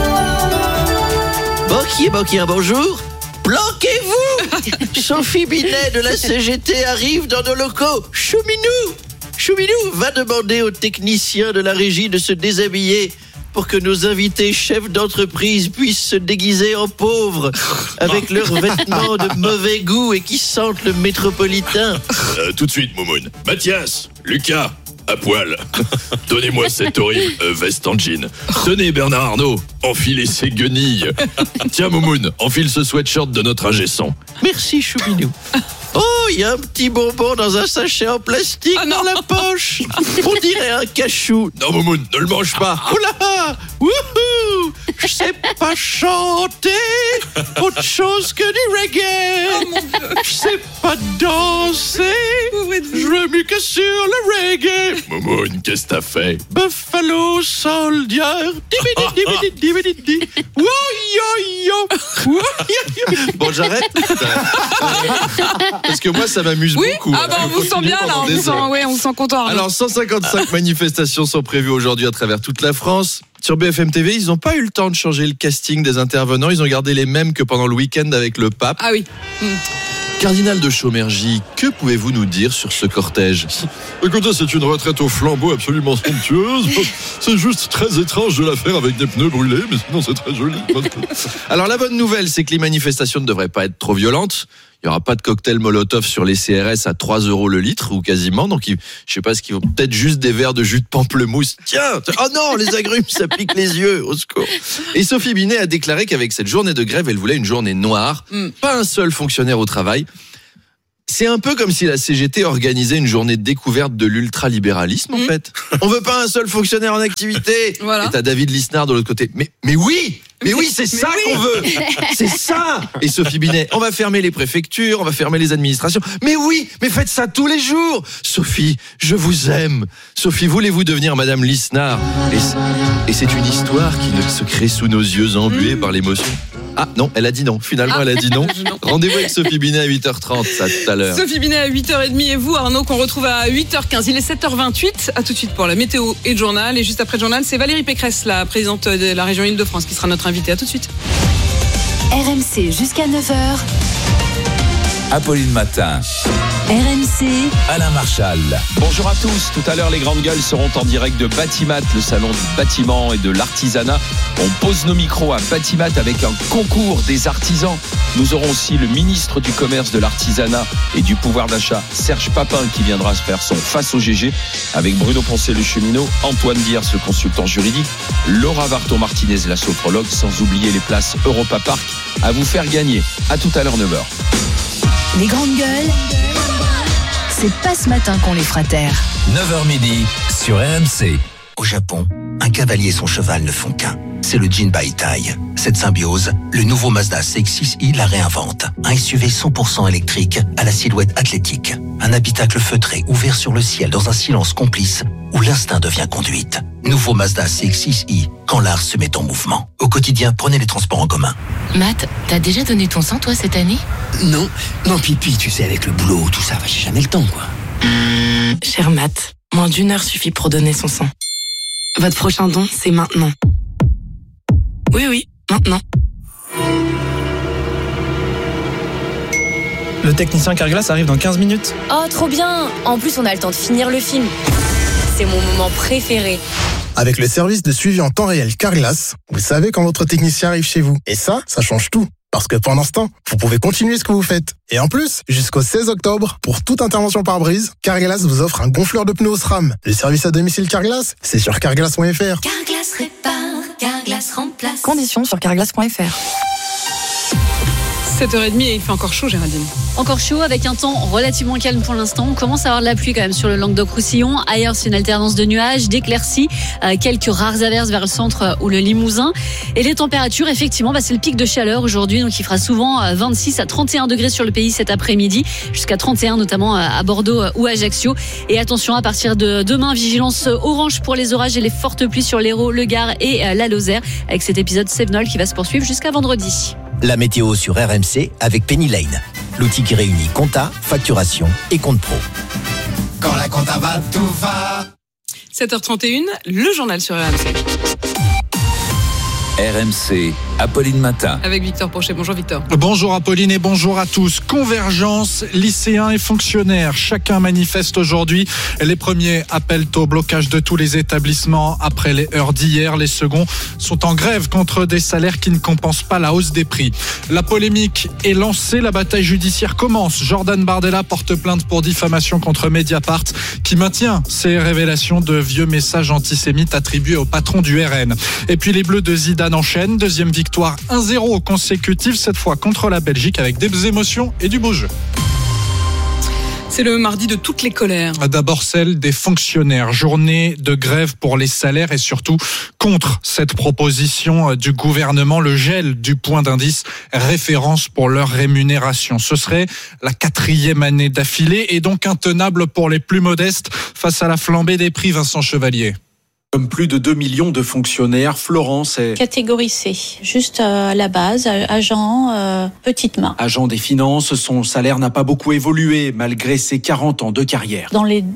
Bokir, bonjour. Planquez-vous. Sophie Binet de la CGT arrive dans nos locaux. Chouminou va demander aux techniciens de la régie de se déshabiller pour que nos invités chefs d'entreprise puissent se déguiser en pauvres avec leurs vêtements de mauvais goût et qui sentent le métropolitain. Tout de suite, Moumoun. Mathias, Lucas, à poil. Donnez-moi cette horrible veste en jean. Tenez, Bernard Arnault, enfilez ces guenilles. Tiens, Moumoun, enfile ce sweatshirt de notre ingé son. Merci, Choubinou. Oh, il y a un petit bonbon dans un sachet en plastique dans la poche. On dirait un cachou. Non, Moumoun, ne le mange pas. Oula! Wouhou! Je sais pas chanter autre chose que du reggae. Je sais pas danser. Je veux mieux que sur le reggae. Moumoun, qu'est-ce que t'as fait? Buffalo Soldier. Bon, j'arrête. Parce que moi, ça m'amuse beaucoup. Ah bah on vous sent bien là, on vous sent content. Alors, 155 manifestations sont prévues aujourd'hui à travers toute la France. Sur BFM TV, ils n'ont pas eu le temps de changer le casting des intervenants. Ils ont gardé les mêmes que pendant le week-end avec le pape. Ah oui. Cardinal de Chaumergy, que pouvez-vous nous dire sur ce cortège? Écoutez, c'est une retraite au flambeau absolument somptueuse. C'est juste très étrange de la faire avec des pneus brûlés, mais sinon c'est très joli. Alors la bonne nouvelle, c'est que les manifestations ne devraient pas être trop violentes. Il n'y aura pas de cocktail Molotov sur les CRS à 3 € le litre ou quasiment. Donc, je sais pas ce qu'ils vont, peut-être juste des verres de jus de pamplemousse. Tiens, oh non, les agrumes, ça pique les yeux, au secours. Et Sophie Binet a déclaré qu'avec cette journée de grève, elle voulait une journée noire. Pas un seul fonctionnaire au travail. C'est un peu comme si la CGT organisait une journée de découverte de l'ultralibéralisme, en fait. On veut pas un seul fonctionnaire en activité. Voilà. Et t'as David Lisnard de l'autre côté. Mais oui! Mais oui, c'est ça qu'on veut. C'est ça. Et Sophie Binet, on va fermer les préfectures, on va fermer les administrations. Mais oui, mais faites ça tous les jours. Sophie, je vous aime. Sophie, voulez-vous devenir Madame Lisnard? Et c'est une histoire qui se crée sous nos yeux embués par l'émotion. Ah non, elle a dit non. Finalement, elle a dit non. Rendez-vous avec Sophie Binet à 8h30, ça tout à l'heure. Sophie Binet à 8h30 et vous, Arnaud, qu'on retrouve à 8h15. Il est 7h28. À tout de suite pour la météo et le journal. Et juste après le journal, c'est Valérie Pécresse, la présidente de la région Île-de-France, qui sera notre invitée. À tout de suite. RMC jusqu'à 9h. Apolline Matin. RMC. Alain Marchal. Bonjour à tous. Tout à l'heure, les grandes gueules seront en direct de Batimat, le salon du bâtiment et de l'artisanat. On pose nos micros à Batimat avec un concours des artisans. Nous aurons aussi le ministre du Commerce, de l'Artisanat et du Pouvoir d'achat, Serge Papin, qui viendra se faire son face au GG avec Bruno Poncet, le cheminot, Antoine Biers, le consultant juridique, Laura Varton-Martinez, la sophrologue, sans oublier les places Europa Park à vous faire gagner. À tout à l'heure, 9h. Les grandes gueules, c'est pas ce matin qu'on les fera taire. 9h midi sur RMC. Au Japon, un cavalier et son cheval ne font qu'un. C'est le Jinbaitai. Cette symbiose, le nouveau Mazda CX-6i la réinvente. Un SUV 100% électrique à la silhouette athlétique. Un habitacle feutré ouvert sur le ciel dans un silence complice où l'instinct devient conduite. Nouveau Mazda CX-6i, quand l'art se met en mouvement. Au quotidien, prenez les transports en commun. Matt, t'as déjà donné ton sang, toi, cette année? Non, Pipi, tu sais, avec le boulot, tout ça, j'ai jamais le temps, quoi. Cher Matt, moins d'1 heure suffit pour donner son sang. Votre prochain don, c'est maintenant. Oui, maintenant. Le technicien Carglass arrive dans 15 minutes. Oh, trop bien! En plus, on a le temps de finir le film. C'est mon moment préféré. Avec le service de suivi en temps réel Carglass, vous savez quand votre technicien arrive chez vous. Et ça change tout. Parce que pendant ce temps, vous pouvez continuer ce que vous faites. Et en plus, jusqu'au 16 octobre, pour toute intervention par brise, Carglass vous offre un gonfleur de pneus SRAM. Le service à domicile Carglass, c'est sur carglass.fr. Carglass répare, Carglass remplace. Conditions sur carglass.fr. 7h30 et il fait encore chaud, Géraldine. Encore chaud avec un temps relativement calme pour l'instant. On commence à avoir de la pluie quand même sur le Languedoc-Roussillon. Ailleurs, c'est une alternance de nuages, d'éclaircies, quelques rares averses vers le centre ou le Limousin. Et les températures, effectivement, c'est le pic de chaleur aujourd'hui. Donc, il fera souvent 26 à 31 degrés sur le pays cet après-midi, jusqu'à 31 notamment à Bordeaux ou Ajaccio. Et attention, à partir de demain, vigilance orange pour les orages et les fortes pluies sur l'Hérault, le Gard et la Lozère, avec cet épisode Sévenol qui va se poursuivre jusqu'à vendredi. La météo sur RMC avec Penny Lane, l'outil qui réunit compta, facturation et compte pro. Quand la compta va, tout va. 7h31, le journal sur RMC. RMC, Apolline Matin. Avec Victor Pochet. Bonjour Victor. Bonjour Apolline et bonjour à tous. Convergence, lycéens et fonctionnaires. Chacun manifeste aujourd'hui. Les premiers appellent au blocage de tous les établissements après les heures d'hier. Les seconds sont en grève contre des salaires qui ne compensent pas la hausse des prix. La polémique est lancée. La bataille judiciaire commence. Jordan Bardella porte plainte pour diffamation contre Mediapart qui maintient ses révélations de vieux messages antisémites attribués au patron du RN. Et puis les Bleus de Zidane enchaînent. Deuxième victoire victoire 1-0 consécutive, cette fois contre la Belgique, avec des émotions et du beau jeu. C'est le mardi de toutes les colères. D'abord celle des fonctionnaires. Journée de grève pour les salaires et surtout contre cette proposition du gouvernement, le gel du point d'indice référence pour leur rémunération. Ce serait la 4e année d'affilée et donc intenable pour les plus modestes face à la flambée des prix. Vincent Chevalier. Comme plus de 2 millions de fonctionnaires, Florence est catégorie C, juste à la base, agent petite main. Agent des finances, son salaire n'a pas beaucoup évolué malgré ses 40 ans de carrière. Dans les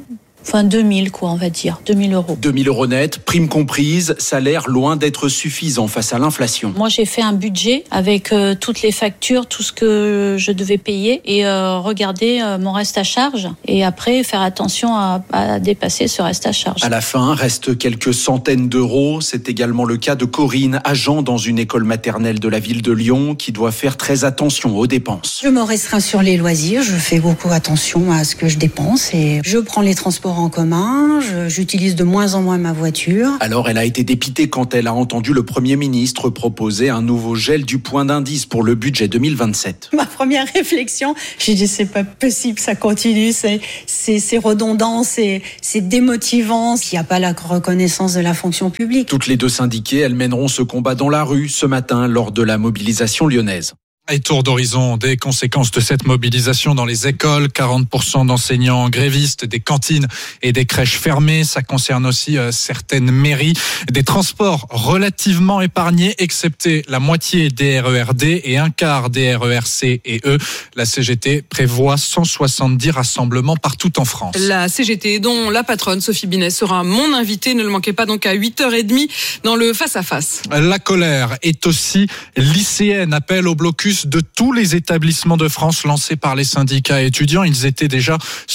2000 on va dire, 2000 euros. 2000 euros net, prime comprise, salaire loin d'être suffisant face à l'inflation. Moi j'ai fait un budget avec toutes les factures, tout ce que je devais payer et regarder mon reste à charge et après faire attention à dépasser ce reste à charge. À la fin, reste quelques centaines d'euros. C'est également le cas de Corinne, agent dans une école maternelle de la ville de Lyon qui doit faire très attention aux dépenses. Je me restreins sur les loisirs, je fais beaucoup attention à ce que je dépense et je prends les transports en commun, j'utilise de moins en moins ma voiture. Alors elle a été dépitée quand elle a entendu le Premier ministre proposer un nouveau gel du point d'indice pour le budget 2027. Ma première réflexion, j'ai dit c'est pas possible, ça continue, c'est redondant, c'est démotivant, il n'y a pas la reconnaissance de la fonction publique. Toutes les deux syndiquées, elles mèneront ce combat dans la rue ce matin lors de la mobilisation lyonnaise. Et tour d'horizon des conséquences de cette mobilisation dans les écoles, 40% d'enseignants grévistes, des cantines et des crèches fermées. Ça concerne aussi certaines mairies, des transports relativement épargnés, excepté la moitié des RERD et un quart des RERC et E. La CGT prévoit 170 rassemblements partout en France. La CGT, dont la patronne Sophie Binet sera mon invitée, ne le manquez pas donc à 8h30 dans le face-à-face. La colère est aussi lycéenne. Appel au blocus de tous les établissements de France lancés par les syndicats étudiants. Ils étaient déjà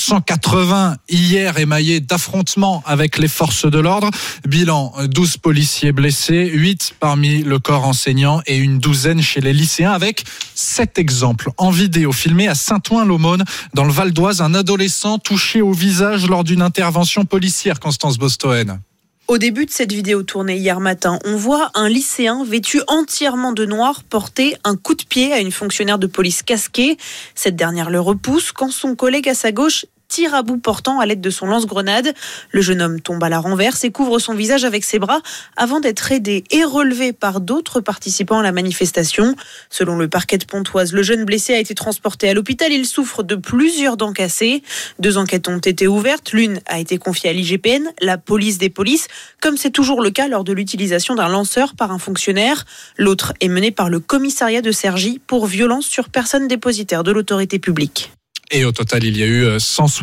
180 hier, émaillés d'affrontements avec les forces de l'ordre. Bilan, 12 policiers blessés, 8 parmi le corps enseignant et une douzaine chez les lycéens, avec 7 exemples en vidéo filmés à Saint-Ouen-l'Aumône dans le Val d'Oise. Un adolescent touché au visage lors d'une intervention policière. Constance Bostoen. Au début de cette vidéo tournée hier matin, on voit un lycéen vêtu entièrement de noir porter un coup de pied à une fonctionnaire de police casquée. Cette dernière le repousse quand son collègue à sa gauche tire à bout portant à l'aide de son lance-grenade. Le jeune homme tombe à la renverse et couvre son visage avec ses bras avant d'être aidé et relevé par d'autres participants à la manifestation. Selon le parquet de Pontoise, le jeune blessé a été transporté à l'hôpital. Il souffre de plusieurs dents cassées. 2 enquêtes ont été ouvertes. L'une a été confiée à l'IGPN, la police des polices, comme c'est toujours le cas lors de l'utilisation d'un lanceur par un fonctionnaire. L'autre est menée par le commissariat de Cergy pour violence sur personne dépositaire de l'autorité publique. Et au total, il y a eu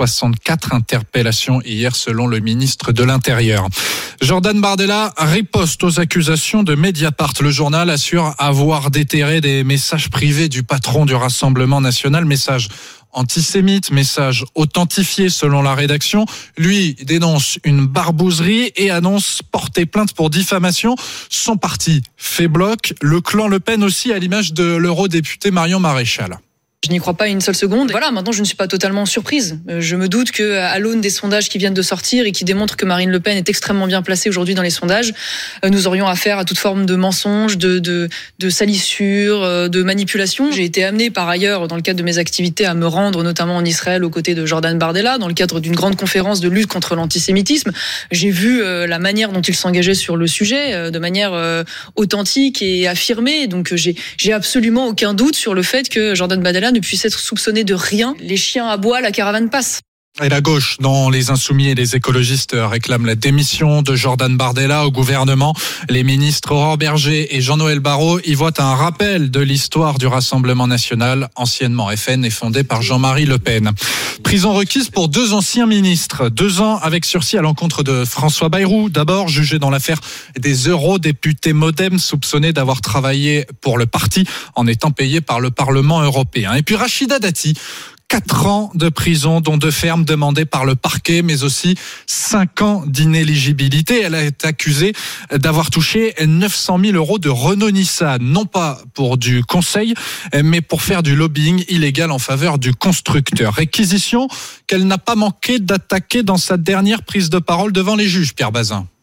164 interpellations hier selon le ministre de l'Intérieur. Jordan Bardella riposte aux accusations de Mediapart. Le journal assure avoir déterré des messages privés du patron du Rassemblement national, messages antisémites, messages authentifiés selon la rédaction. Lui dénonce une barbouzerie et annonce porter plainte pour diffamation. Son parti fait bloc. Le clan Le Pen aussi, à l'image de l'eurodéputé Marion Maréchal. Je n'y crois pas une seule seconde. Voilà, maintenant je ne suis pas totalement surprise. Je me doute que à l'aune des sondages qui viennent de sortir et qui démontrent que Marine Le Pen est extrêmement bien placée aujourd'hui dans les sondages, nous aurions affaire à toute forme de mensonges, de salissures, de manipulation. J'ai été amenée par ailleurs dans le cadre de mes activités à me rendre notamment en Israël aux côtés de Jordan Bardella dans le cadre d'une grande conférence de lutte contre l'antisémitisme. J'ai vu la manière dont il s'engageait sur le sujet de manière authentique et affirmée. Donc j'ai absolument aucun doute sur le fait que Jordan Bardella ne puisse être soupçonné de rien. Les chiens aboient, la caravane passe. Et la gauche, dont les Insoumis et les écologistes réclament la démission de Jordan Bardella au gouvernement. Les ministres Aurore Berger et Jean-Noël Barrot y voient un rappel de l'histoire du Rassemblement national, anciennement FN et fondé par Jean-Marie Le Pen. Prison requise pour 2 anciens ministres. 2 ans avec sursis à l'encontre de François Bayrou. D'abord jugé dans l'affaire des eurodéputés Modem soupçonnés d'avoir travaillé pour le parti en étant payés par le Parlement européen. Et puis Rachida Dati, 4 ans de prison, dont 2 fermes demandées par le parquet, mais aussi 5 ans d'inéligibilité. Elle a été accusée d'avoir touché 900 000 euros de Renault-Nissan, non pas pour du conseil, mais pour faire du lobbying illégal en faveur du constructeur. Réquisition qu'elle n'a pas manqué d'attaquer dans sa dernière prise de parole devant les juges, Pierre Bazin.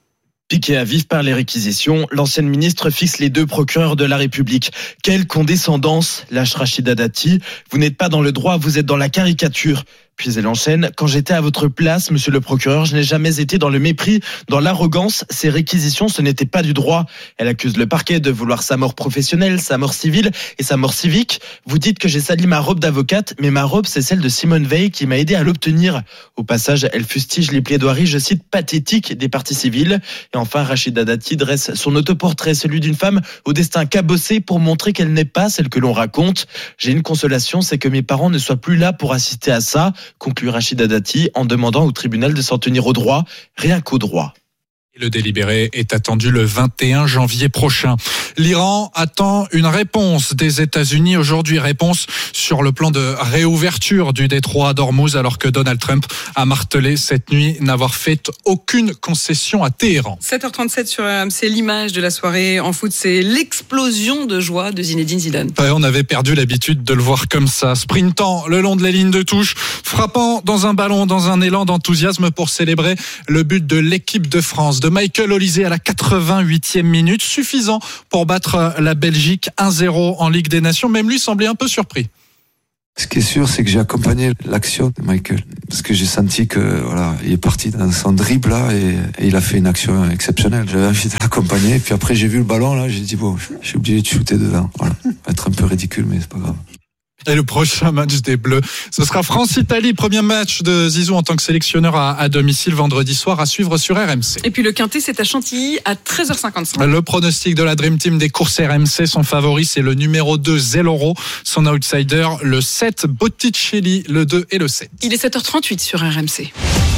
Piquée à vif par les réquisitions, l'ancienne ministre fixe les deux procureurs de la République. Quelle condescendance, lâche Rachida Dati. Vous n'êtes pas dans le droit, vous êtes dans la caricature. Puis elle enchaîne, quand j'étais à votre place, monsieur le procureur, je n'ai jamais été dans le mépris, dans l'arrogance. Ces réquisitions, ce n'était pas du droit. Elle accuse le parquet de vouloir sa mort professionnelle, sa mort civile et sa mort civique. Vous dites que j'ai sali ma robe d'avocate, mais ma robe, c'est celle de Simone Veil qui m'a aidé à l'obtenir. Au passage, elle fustige les plaidoiries, je cite, pathétiques des parties civiles. Et enfin, Rachida Dati dresse son autoportrait, celui d'une femme au destin cabossé pour montrer qu'elle n'est pas celle que l'on raconte. J'ai une consolation, c'est que mes parents ne soient plus là pour assister à ça, conclut Rachida Dati en demandant au tribunal de s'en tenir au droit, rien qu'au droit. Le délibéré est attendu le 21 janvier prochain. L'Iran attend une réponse des États-Unis aujourd'hui. Réponse sur le plan de réouverture du détroit d'Ormuz, alors que Donald Trump a martelé cette nuit n'avoir fait aucune concession à Téhéran. 7h37 sur RMC, l'image de la soirée en foot, c'est l'explosion de joie de Zinedine Zidane. Ouais, on avait perdu l'habitude de le voir comme ça, sprintant le long de la ligne de touche, frappant dans un ballon, dans un élan d'enthousiasme pour célébrer le but de l'équipe de France, de Michael Olise à la 88e minute, suffisant pour battre la Belgique 1-0 en Ligue des Nations. Même lui semblait un peu surpris. Ce qui est sûr, c'est que j'ai accompagné l'action de Michael, parce que j'ai senti que voilà, il est parti dans son dribble là et il a fait une action exceptionnelle. J'avais envie de l'accompagner, puis après j'ai vu le ballon là, j'ai dit bon, j'ai oublié de shooter dedans. Voilà, être un peu ridicule, mais c'est pas grave. Et le prochain match des Bleus, ce sera France-Italie, premier match de Zizou en tant que sélectionneur à domicile vendredi soir à suivre sur RMC. Et puis le Quintet, c'est à Chantilly à 13h55. Le pronostic de la Dream Team des courses RMC, son favori c'est le numéro 2 Zelloro, son outsider le 7 Botticelli, le 2 et le 7. Il est 7h38 sur RMC.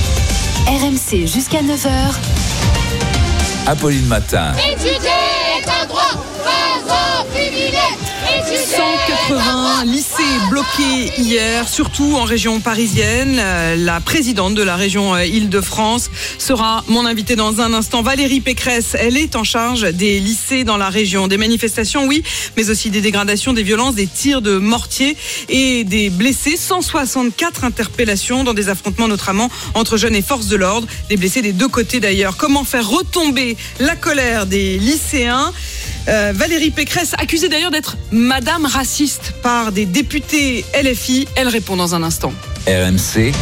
RMC jusqu'à 9h. Apolline Matin. Étudier est un droit, pas un privilège. 180 lycées bloqués hier, surtout en région parisienne. La présidente de la région Île-de-France sera mon invitée dans un instant. Valérie Pécresse, elle est en charge des lycées dans la région. Des manifestations, oui, mais aussi des dégradations, des violences, des tirs de mortier et des blessés. 164 interpellations dans des affrontements notamment entre jeunes et forces de l'ordre. Des blessés des deux côtés d'ailleurs. Comment faire retomber la colère des lycéens ? Valérie Pécresse, accusée d'ailleurs d'être madame raciste par des députés LFI, elle répond dans un instant. RMC,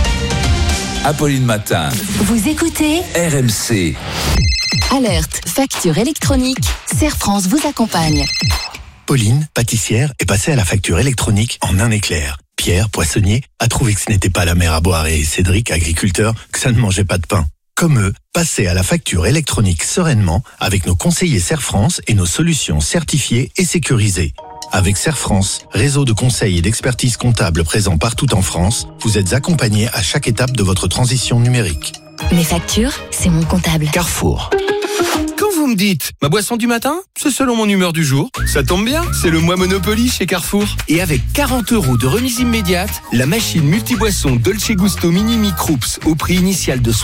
Apolline Matin. Vous écoutez RMC. Alerte, facture électronique. Serre France vous accompagne. Pauline, pâtissière, est passée à la facture électronique en un éclair. Pierre, poissonnier, a trouvé que ce n'était pas la mer à boire et Cédric, agriculteur, que ça ne mangeait pas de pain. Comme eux, passez à la facture électronique sereinement avec nos conseillers Serre France et nos solutions certifiées et sécurisées. Avec Serre France, réseau de conseils et d'expertise comptable présent partout en France, vous êtes accompagnés à chaque étape de votre transition numérique. Mes factures, c'est mon comptable. Carrefour. Quand vous me dites ma boisson du matin, c'est selon mon humeur du jour. Ça tombe bien, c'est le mois Monopoly chez Carrefour. Et avec 40 € de remise immédiate, la machine multiboisson Dolce Gusto Mini Microups au prix initial de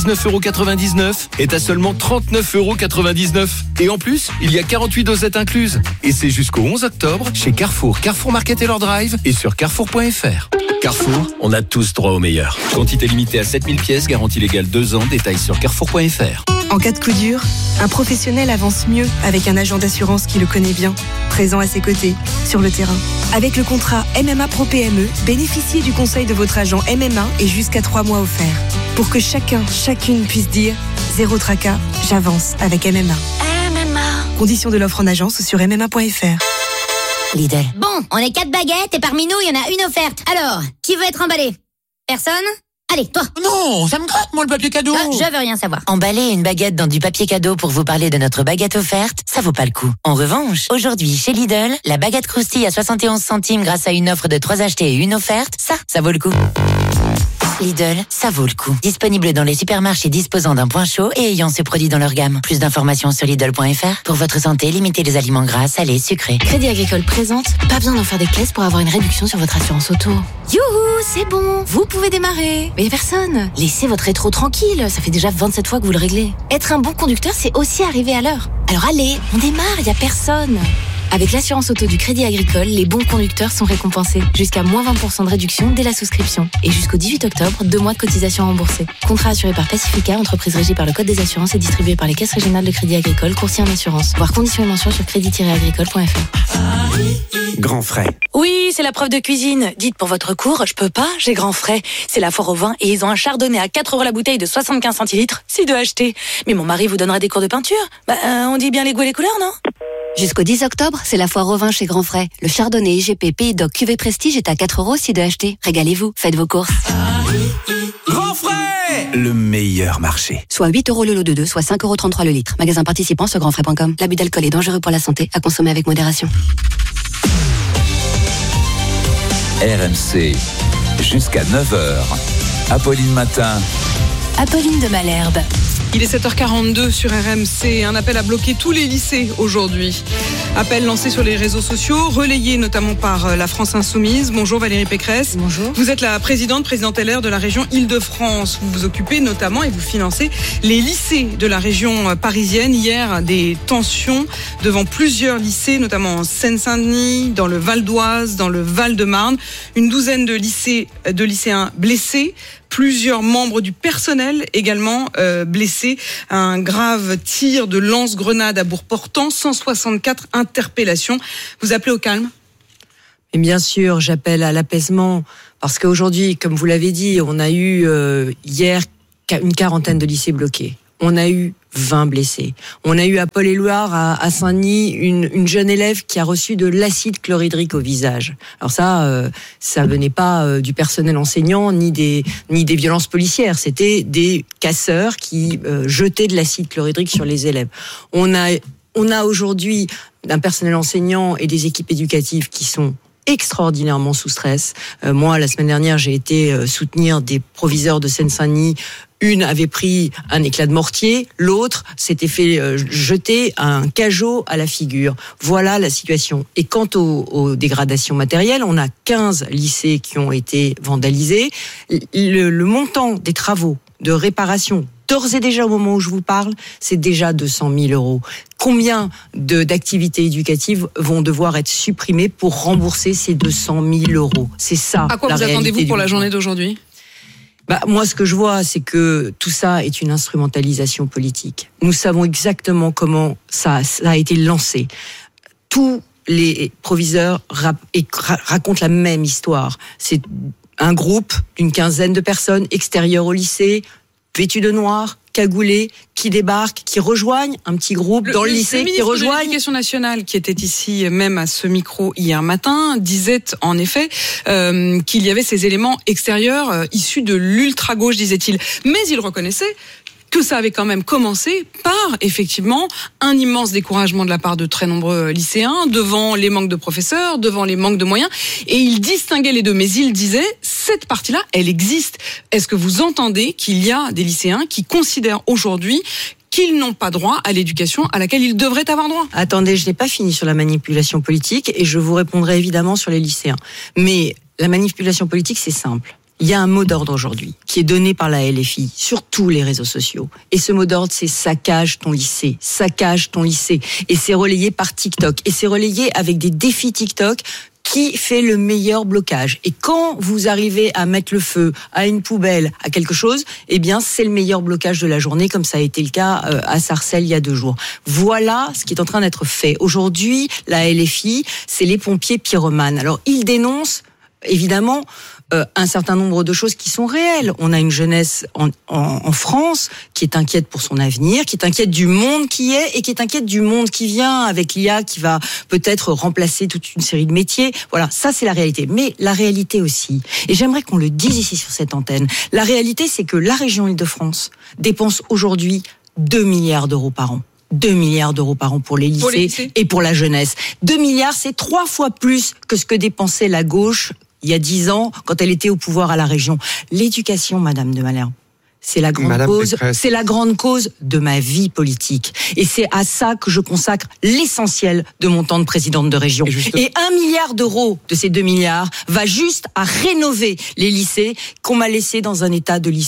79,99 € est à seulement 39,99 €. Et en plus, il y a 48 dosettes incluses. Et c'est jusqu'au 11 octobre chez Carrefour, Carrefour Market et leur drive et sur carrefour.fr. Carrefour, on a tous droit au meilleur. Quantité limitée à 7000 pièces, garantie légale 2 ans, détails sur carrefour.fr. En cas de coup dur, un professionnel avance mieux avec un agent d'assurance qui le connaît bien, présent à ses côtés, sur le terrain. Avec le contrat MMA Pro PME, bénéficiez du conseil de votre agent MMA et jusqu'à 3 mois offerts. Pour que chacune puisse dire « Zéro tracas, j'avance avec MMA ». Conditions de l'offre en agence sur MMA.fr. Lidl. Bon, on est 4 baguettes et parmi nous, il y en a une offerte. Alors, qui veut être emballé? Personne? Allez, toi. Non, ça me gratte, moi, le papier cadeau. Je veux rien savoir. Emballer une baguette dans du papier cadeau pour vous parler de notre baguette offerte, ça vaut pas le coup. En revanche, aujourd'hui, chez Lidl, la baguette croustille à 71 centimes grâce à une offre de 3 achetés et une offerte, ça vaut le coup. Lidl, ça vaut le coup. Disponible dans les supermarchés disposant d'un point chaud et ayant ce produit dans leur gamme. Plus d'informations sur Lidl.fr. Pour votre santé, limitez les aliments gras, salés, sucrés. Crédit Agricole présente, pas besoin d'en faire des caisses pour avoir une réduction sur votre assurance auto. Youhou, c'est bon, vous pouvez démarrer. Mais personne. Laissez votre rétro tranquille, ça fait déjà 27 fois que vous le réglez. Être un bon conducteur, c'est aussi arriver à l'heure. Alors allez, on démarre, y a personne. Avec l'assurance auto du Crédit Agricole, les bons conducteurs sont récompensés. Jusqu'à moins 20% de réduction dès la souscription. Et jusqu'au 18 octobre, 2 mois de cotisation remboursée. Contrat assuré par Pacifica, entreprise régie par le Code des assurances et distribué par les caisses régionales de Crédit Agricole, courtier en assurance. Voir conditions et mentions sur crédit-agricole.fr. Grand Frais. Oui, c'est la preuve de cuisine. Dites pour votre cours, je peux pas, j'ai Grand Frais. C'est la foire au vin et ils ont un chardonnay à 4 € la bouteille de 75 centilitres, si de acheter. Mais mon mari vous donnera des cours de peinture. On dit bien les goûts et les couleurs, non? Jusqu'au 10 octobre, c'est la foire au vin chez Grand Frais. Le chardonnay IGP Pays d'Oc Cuvée Prestige est à 4 € si de acheter. Régalez-vous, faites vos courses. Grand Frais, le meilleur marché. Soit 8 € le lot de 2, soit 5,33 € le litre. Magasin participant sur grandfrais.com. L'abus d'alcool est dangereux pour la santé, à consommer avec modération. RMC, jusqu'à 9h. Apolline Matin. Apolline de Malherbe. Il est 7h42 sur RMC. Un appel à bloquer tous les lycées aujourd'hui. Appel lancé sur les réseaux sociaux, relayé notamment par la France Insoumise. Bonjour Valérie Pécresse. Bonjour. Vous êtes la présidente LR de la région Île-de-France. Vous vous occupez notamment et vous financez les lycées de la région parisienne. Hier, des tensions devant plusieurs lycées, notamment en Seine-Saint-Denis, dans le Val d'Oise, dans le Val-de-Marne. Une douzaine de lycéens blessés. Plusieurs membres du personnel également blessés. Un grave tir de lance-grenade à Bourg-Portant, 164 interpellations. Vous appelez au calme ? Et bien sûr, j'appelle à l'apaisement parce qu'aujourd'hui, comme vous l'avez dit, on a eu hier une quarantaine de lycées bloqués. On a eu 20 blessés. On a eu à Paul-et-Loire, à Saint-Denis, une jeune élève qui a reçu de l'acide chlorhydrique au visage. Alors ça venait pas du personnel enseignant ni des violences policières. C'était des casseurs qui jetaient de l'acide chlorhydrique sur les élèves. On a aujourd'hui un personnel enseignant et des équipes éducatives qui sont extraordinairement sous stress. Moi, la semaine dernière, j'ai été soutenir des proviseurs de Seine-Saint-Denis. Une avait pris un éclat de mortier, l'autre s'était fait jeter un cajot à la figure. Voilà la situation. Et quant aux dégradations matérielles, on a 15 lycées qui ont été vandalisés. Le montant des travaux de réparation, d'ores et déjà au moment où je vous parle, c'est déjà 200 000 €. Combien d'activités éducatives vont devoir être supprimées pour rembourser ces 200 000 €? C'est ça. À quoi vous attendez-vous pour la journée d'aujourd'hui ? Moi, ce que je vois, c'est que tout ça est une instrumentalisation politique. Nous savons exactement comment ça a été lancé. Tous les proviseurs racontent la même histoire. C'est un groupe d'une quinzaine de personnes extérieures au lycée, vêtues de noir, cagoulés, qui débarquent, qui rejoignent un petit groupe dans le lycée, qui rejoignent. Le ministre de l'Éducation nationale, qui était ici même à ce micro hier matin, disait en effet qu'il y avait ces éléments extérieurs issus de l'ultra-gauche, disait-il. Mais il reconnaissait que ça avait quand même commencé par, effectivement, un immense découragement de la part de très nombreux lycéens, devant les manques de professeurs, devant les manques de moyens, et il distinguait les deux, mais il disait, cette partie-là, elle existe. Est-ce que vous entendez qu'il y a des lycéens qui considèrent aujourd'hui qu'ils n'ont pas droit à l'éducation à laquelle ils devraient avoir droit? Attendez, je n'ai pas fini sur la manipulation politique, et je vous répondrai évidemment sur les lycéens. Mais la manipulation politique, c'est simple. Il y a un mot d'ordre aujourd'hui qui est donné par la LFI sur tous les réseaux sociaux. Et ce mot d'ordre, c'est saccage ton lycée, saccage ton lycée. Et c'est relayé par TikTok. Et c'est relayé avec des défis TikTok qui fait le meilleur blocage. Et quand vous arrivez à mettre le feu à une poubelle, à quelque chose, eh bien, c'est le meilleur blocage de la journée, comme ça a été le cas à Sarcelles il y a 2 jours. Voilà ce qui est en train d'être fait. Aujourd'hui, la LFI, c'est les pompiers pyromanes. Alors, ils dénoncent, évidemment, un certain nombre de choses qui sont réelles. On a une jeunesse en France qui est inquiète pour son avenir, qui est inquiète du monde qui est et qui est inquiète du monde qui vient avec l'IA qui va peut-être remplacer toute une série de métiers. Voilà, ça c'est la réalité. Mais la réalité aussi, et j'aimerais qu'on le dise ici sur cette antenne, la réalité c'est que la région Île-de-France dépense aujourd'hui 2 milliards d'euros par an. 2 milliards d'euros par an pour les lycées et pour la jeunesse. 2 milliards, c'est 3 fois plus que ce que dépensait la gauche il y a 10 ans, quand elle était au pouvoir à la région. L'éducation, Madame de Malherbe, c'est la grande cause. C'est la grande cause de ma vie politique. Et c'est à ça que je consacre l'essentiel de mon temps de présidente de région. Et 1 milliard d'euros de ces 2 milliards va juste à rénover les lycées qu'on m'a laissés dans un état de lycée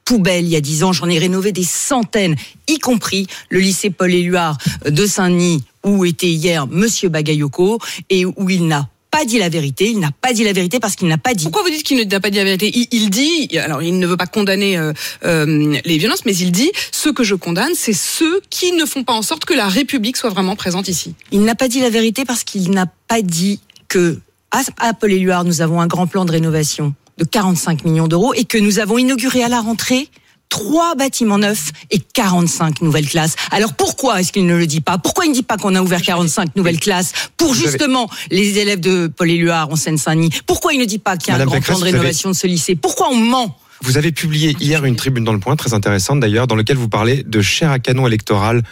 poubelle il y a 10 ans, j'en ai rénové des centaines, y compris le lycée Paul-Éluard de Saint-Denis, où était hier Monsieur Bagayoko, et où il n'a pas dit la vérité. Il n'a pas dit la vérité parce qu'il n'a pas dit. Pourquoi vous dites qu'il n'a pas dit la vérité ? Il dit, alors il ne veut pas condamner les violences, mais il dit, ceux que je condamne, c'est ceux qui ne font pas en sorte que la République soit vraiment présente ici. Il n'a pas dit la vérité parce qu'il n'a pas dit que à Paul-Éluard, nous avons un grand plan de rénovation de 45 millions d'euros et que nous avons inauguré à la rentrée 3 bâtiments neufs et 45 nouvelles classes. Alors pourquoi est-ce qu'il ne le dit pas ? Pourquoi il ne dit pas qu'on a ouvert 45 nouvelles classes pour justement les élèves de Paul-Éluard en Seine-Saint-Denis ? Pourquoi il ne dit pas qu'il y a un grand plan de rénovation de ce lycée ? Pourquoi on ment ? Vous avez publié hier une tribune dans Le Point, très intéressante d'ailleurs, dans laquelle vous parlez de chair à canon électorale.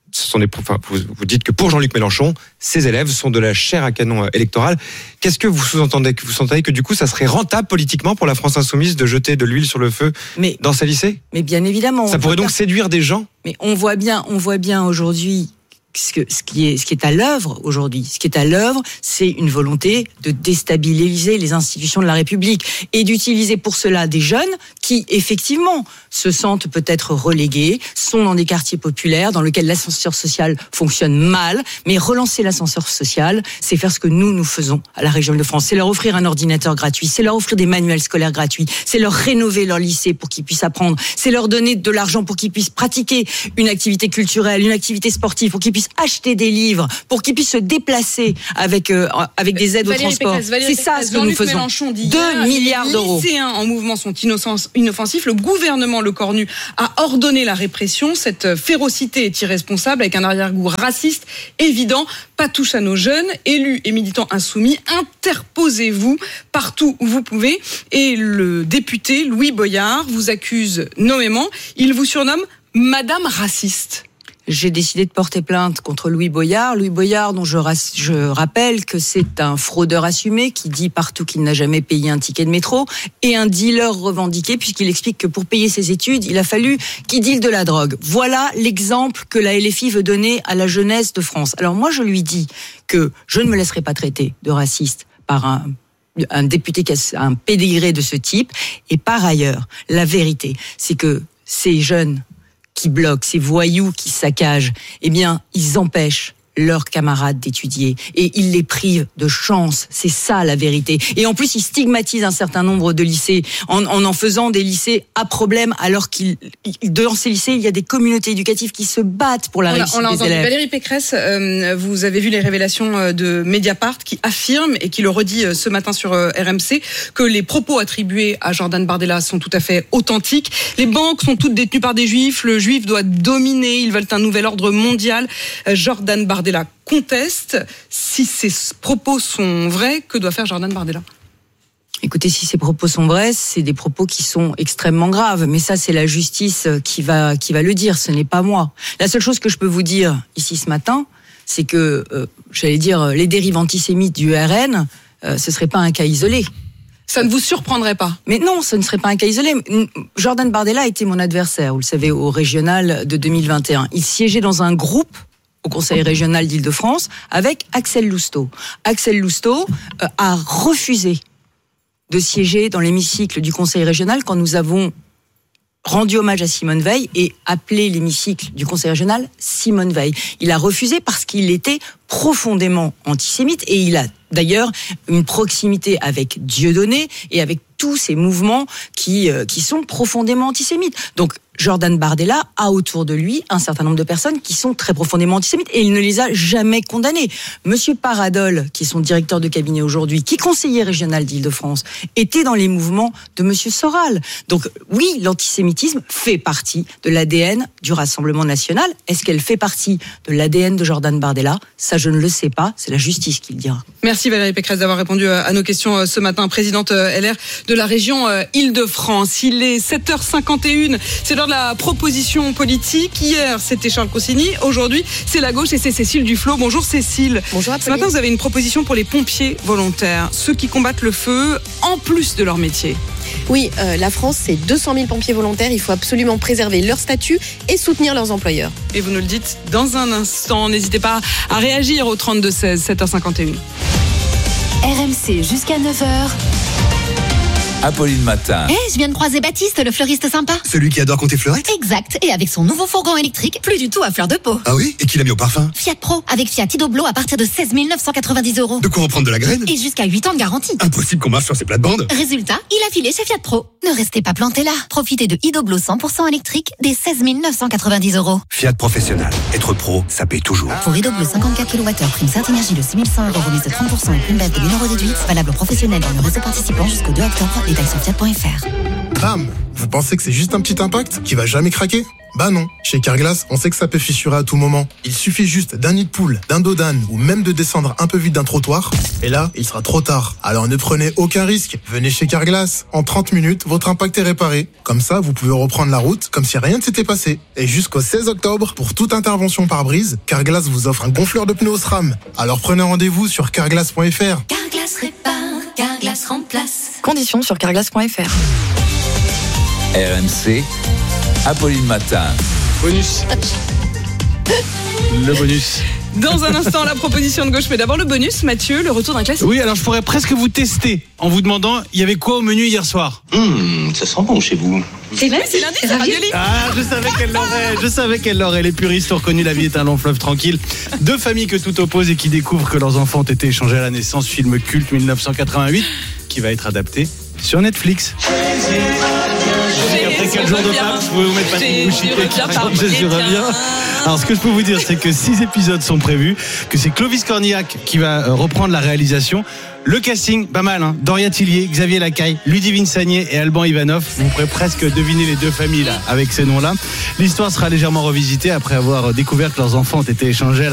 Vous dites que pour Jean-Luc Mélenchon, ses élèves sont de la chair à canon électorale. Qu'est-ce que vous sous-entendez ? Vous sous-entendez que du coup, ça serait rentable politiquement pour la France insoumise de jeter de l'huile sur le feu dans sa lycée ? Mais bien évidemment. Ça pourrait donc séduire des gens ? Mais on voit bien aujourd'hui ce qui est à l'œuvre aujourd'hui. Ce qui est à l'œuvre, c'est une volonté de déstabiliser les institutions de la République et d'utiliser pour cela des jeunes qui, effectivement, se sentent peut-être relégués, sont dans des quartiers populaires dans lesquels l'ascenseur social fonctionne mal. Mais relancer l'ascenseur social, c'est faire ce que nous faisons à la région de France. C'est leur offrir un ordinateur gratuit, c'est leur offrir des manuels scolaires gratuits, c'est leur rénover leur lycée pour qu'ils puissent apprendre, c'est leur donner de l'argent pour qu'ils puissent pratiquer une activité culturelle, une activité sportive, pour qu'ils puissent acheter des livres, pour qu'ils puissent se déplacer avec des aides au transport. C'est ça ce que nous faisons. Mélenchon dit 2 milliards d'euros. Les lycéens en mouvement sont inoffensifs. Le gouvernement Le Cornu a ordonné la répression. Cette férocité est irresponsable avec un arrière-goût raciste évident. Pas touche à nos jeunes, élus et militants insoumis. Interposez-vous partout où vous pouvez. Et le député Louis Boyard vous accuse nommément. Il vous surnomme Madame Raciste. J'ai décidé de porter plainte contre Louis Boyard. Louis Boyard, dont je rappelle que c'est un fraudeur assumé qui dit partout qu'il n'a jamais payé un ticket de métro et un dealer revendiqué puisqu'il explique que pour payer ses études, il a fallu qu'il deale de la drogue. Voilà l'exemple que la LFI veut donner à la jeunesse de France. Alors moi, je lui dis que je ne me laisserai pas traiter de raciste par un député qui a un pédigré de ce type. Et par ailleurs, la vérité, c'est que ces jeunes qui bloquent, ces voyous qui saccagent, eh bien, ils empêchent leurs camarades d'étudier et ils les privent de chance. C'est ça la vérité. Et en plus, ils stigmatisent un certain nombre de lycées en faisant des lycées à problème, alors dans ces lycées, il y a des communautés éducatives qui se battent pour la réussite des élèves. Valérie Pécresse, vous avez vu les révélations de Mediapart qui affirme et qui le redit ce matin sur RMC que les propos attribués à Jordan Bardella sont tout à fait authentiques. Les banques sont toutes détenues par des juifs. Le juif doit dominer. Ils veulent un nouvel ordre mondial. Jordan Bardella conteste. Si ces propos sont vrais, que doit faire Jordan Bardella ? Écoutez, si ces propos sont vrais, c'est des propos qui sont extrêmement graves. Mais ça, c'est la justice qui va le dire. Ce n'est pas moi. La seule chose que je peux vous dire ici ce matin, c'est que, les dérives antisémites du RN, ce serait pas un cas isolé. Ça ne vous surprendrait pas ? Mais non, ce ne serait pas un cas isolé. Jordan Bardella était mon adversaire, vous le savez, au régional de 2021. Il siégeait dans un groupe au Conseil régional d'Île-de-France avec Axel Lousteau. Axel Lousteau a refusé de siéger dans l'hémicycle du Conseil régional quand nous avons rendu hommage à Simone Veil et appelé l'hémicycle du Conseil régional Simone Veil. Il a refusé parce qu'il était profondément antisémite et il a d'ailleurs une proximité avec Dieudonné et avec tous ces mouvements qui sont profondément antisémites. Donc Jordan Bardella a autour de lui un certain nombre de personnes qui sont très profondément antisémites et il ne les a jamais condamnées. Monsieur Paradol, qui est son directeur de cabinet aujourd'hui, qui est conseiller régional d'Île-de-France, était dans les mouvements de monsieur Soral. Donc oui, l'antisémitisme fait partie de l'ADN du Rassemblement national. Est-ce qu'elle fait partie de l'ADN de Jordan Bardella ? Ça, je ne le sais pas. C'est la justice qui le dira. Merci Valérie Pécresse d'avoir répondu à nos questions ce matin. Présidente LR de la région Île-de-France. Il est 7h51. C'est l'heure de la proposition politique. Hier, c'était Charles Consigny. Aujourd'hui, c'est la gauche et c'est Cécile Duflot. Bonjour Cécile. Bonjour à tous. Ce matin, vous avez une proposition pour les pompiers volontaires, ceux qui combattent le feu en plus de leur métier. Oui, la France, c'est 200 000 pompiers volontaires. Il faut absolument préserver leur statut et soutenir leurs employeurs. Et vous nous le dites dans un instant. N'hésitez pas à réagir au 32-16, 7h51. RMC jusqu'à 9h. Apolline Matin. Je viens de croiser Baptiste, le fleuriste sympa. Celui qui adore compter fleurettes? Exact, et avec son nouveau fourgon électrique, plus du tout à fleur de peau. Ah oui? Et qui l'a mis au parfum? Fiat Pro, avec Fiat Idoblo à partir de 16 990 €. De quoi reprendre de la graine? Et jusqu'à 8 ans de garantie. Impossible qu'on marche sur ces plates-bandes. Résultat, il a filé chez Fiat Pro. Ne restez pas planté là. Profitez de Idoblo 100% électrique dès 16 990 €. Fiat Professionnel. Être pro, ça paye toujours. Pour Idoblo 54 kWh, prime Certinergie de 6 100 € remise de 30% et prime bête de 1 € déduite. Valable aux professionnels dans le réseau participant jusqu'au 2 octobre. Détails sur fiat.fr. Bam! Vous pensez que c'est juste un petit impact qui va jamais craquer? Bah non. Chez Carglass, on sait que ça peut fissurer à tout moment. Il suffit juste d'un nid de poule, d'un dos d'âne ou même de descendre un peu vite d'un trottoir. Et là, il sera trop tard. Alors ne prenez aucun risque. Venez chez Carglass. En 30 minutes, votre impact est réparé. Comme ça, vous pouvez reprendre la route comme si rien ne s'était passé. Et jusqu'au 16 octobre, pour toute intervention pare-brise, Carglass vous offre un gonfleur de pneus SRAM. Alors prenez rendez-vous sur carglass.fr. Carglass répare, Carglass remplace. Conditions sur carglass.fr. RMC, Apolline Matin. Bonus. Le bonus. Dans un instant, la proposition de gauche. Mais d'abord, le bonus, Mathieu, le retour d'un classique. Oui, alors je pourrais presque vous tester en vous demandant, il y avait quoi au menu hier soir? Ça sent bon chez vous. C'est vrai, c'est lundi, c'est ravioli. Ah, je savais qu'elle l'aurait. Les puristes ont reconnu La vie est un long fleuve tranquille. Deux familles que tout oppose et qui découvrent que leurs enfants ont été échangés à la naissance. Film culte 1988 qui va être adapté sur Netflix. Après 4 jours de Pâques, je pouvais vous mettre Patrick Bouchité. Je reviens. Alors, ce que je peux vous dire, c'est que 6 épisodes sont prévus, que c'est Clovis Cornillac qui va reprendre la réalisation. Le casting, pas mal, hein. Doria Tillier, Xavier Lacaille, Ludivine Sagné et Alban Ivanov. Vous pourrez presque deviner les deux familles là, avec ces noms-là. L'histoire sera légèrement revisitée après avoir découvert que leurs enfants ont été échangés à la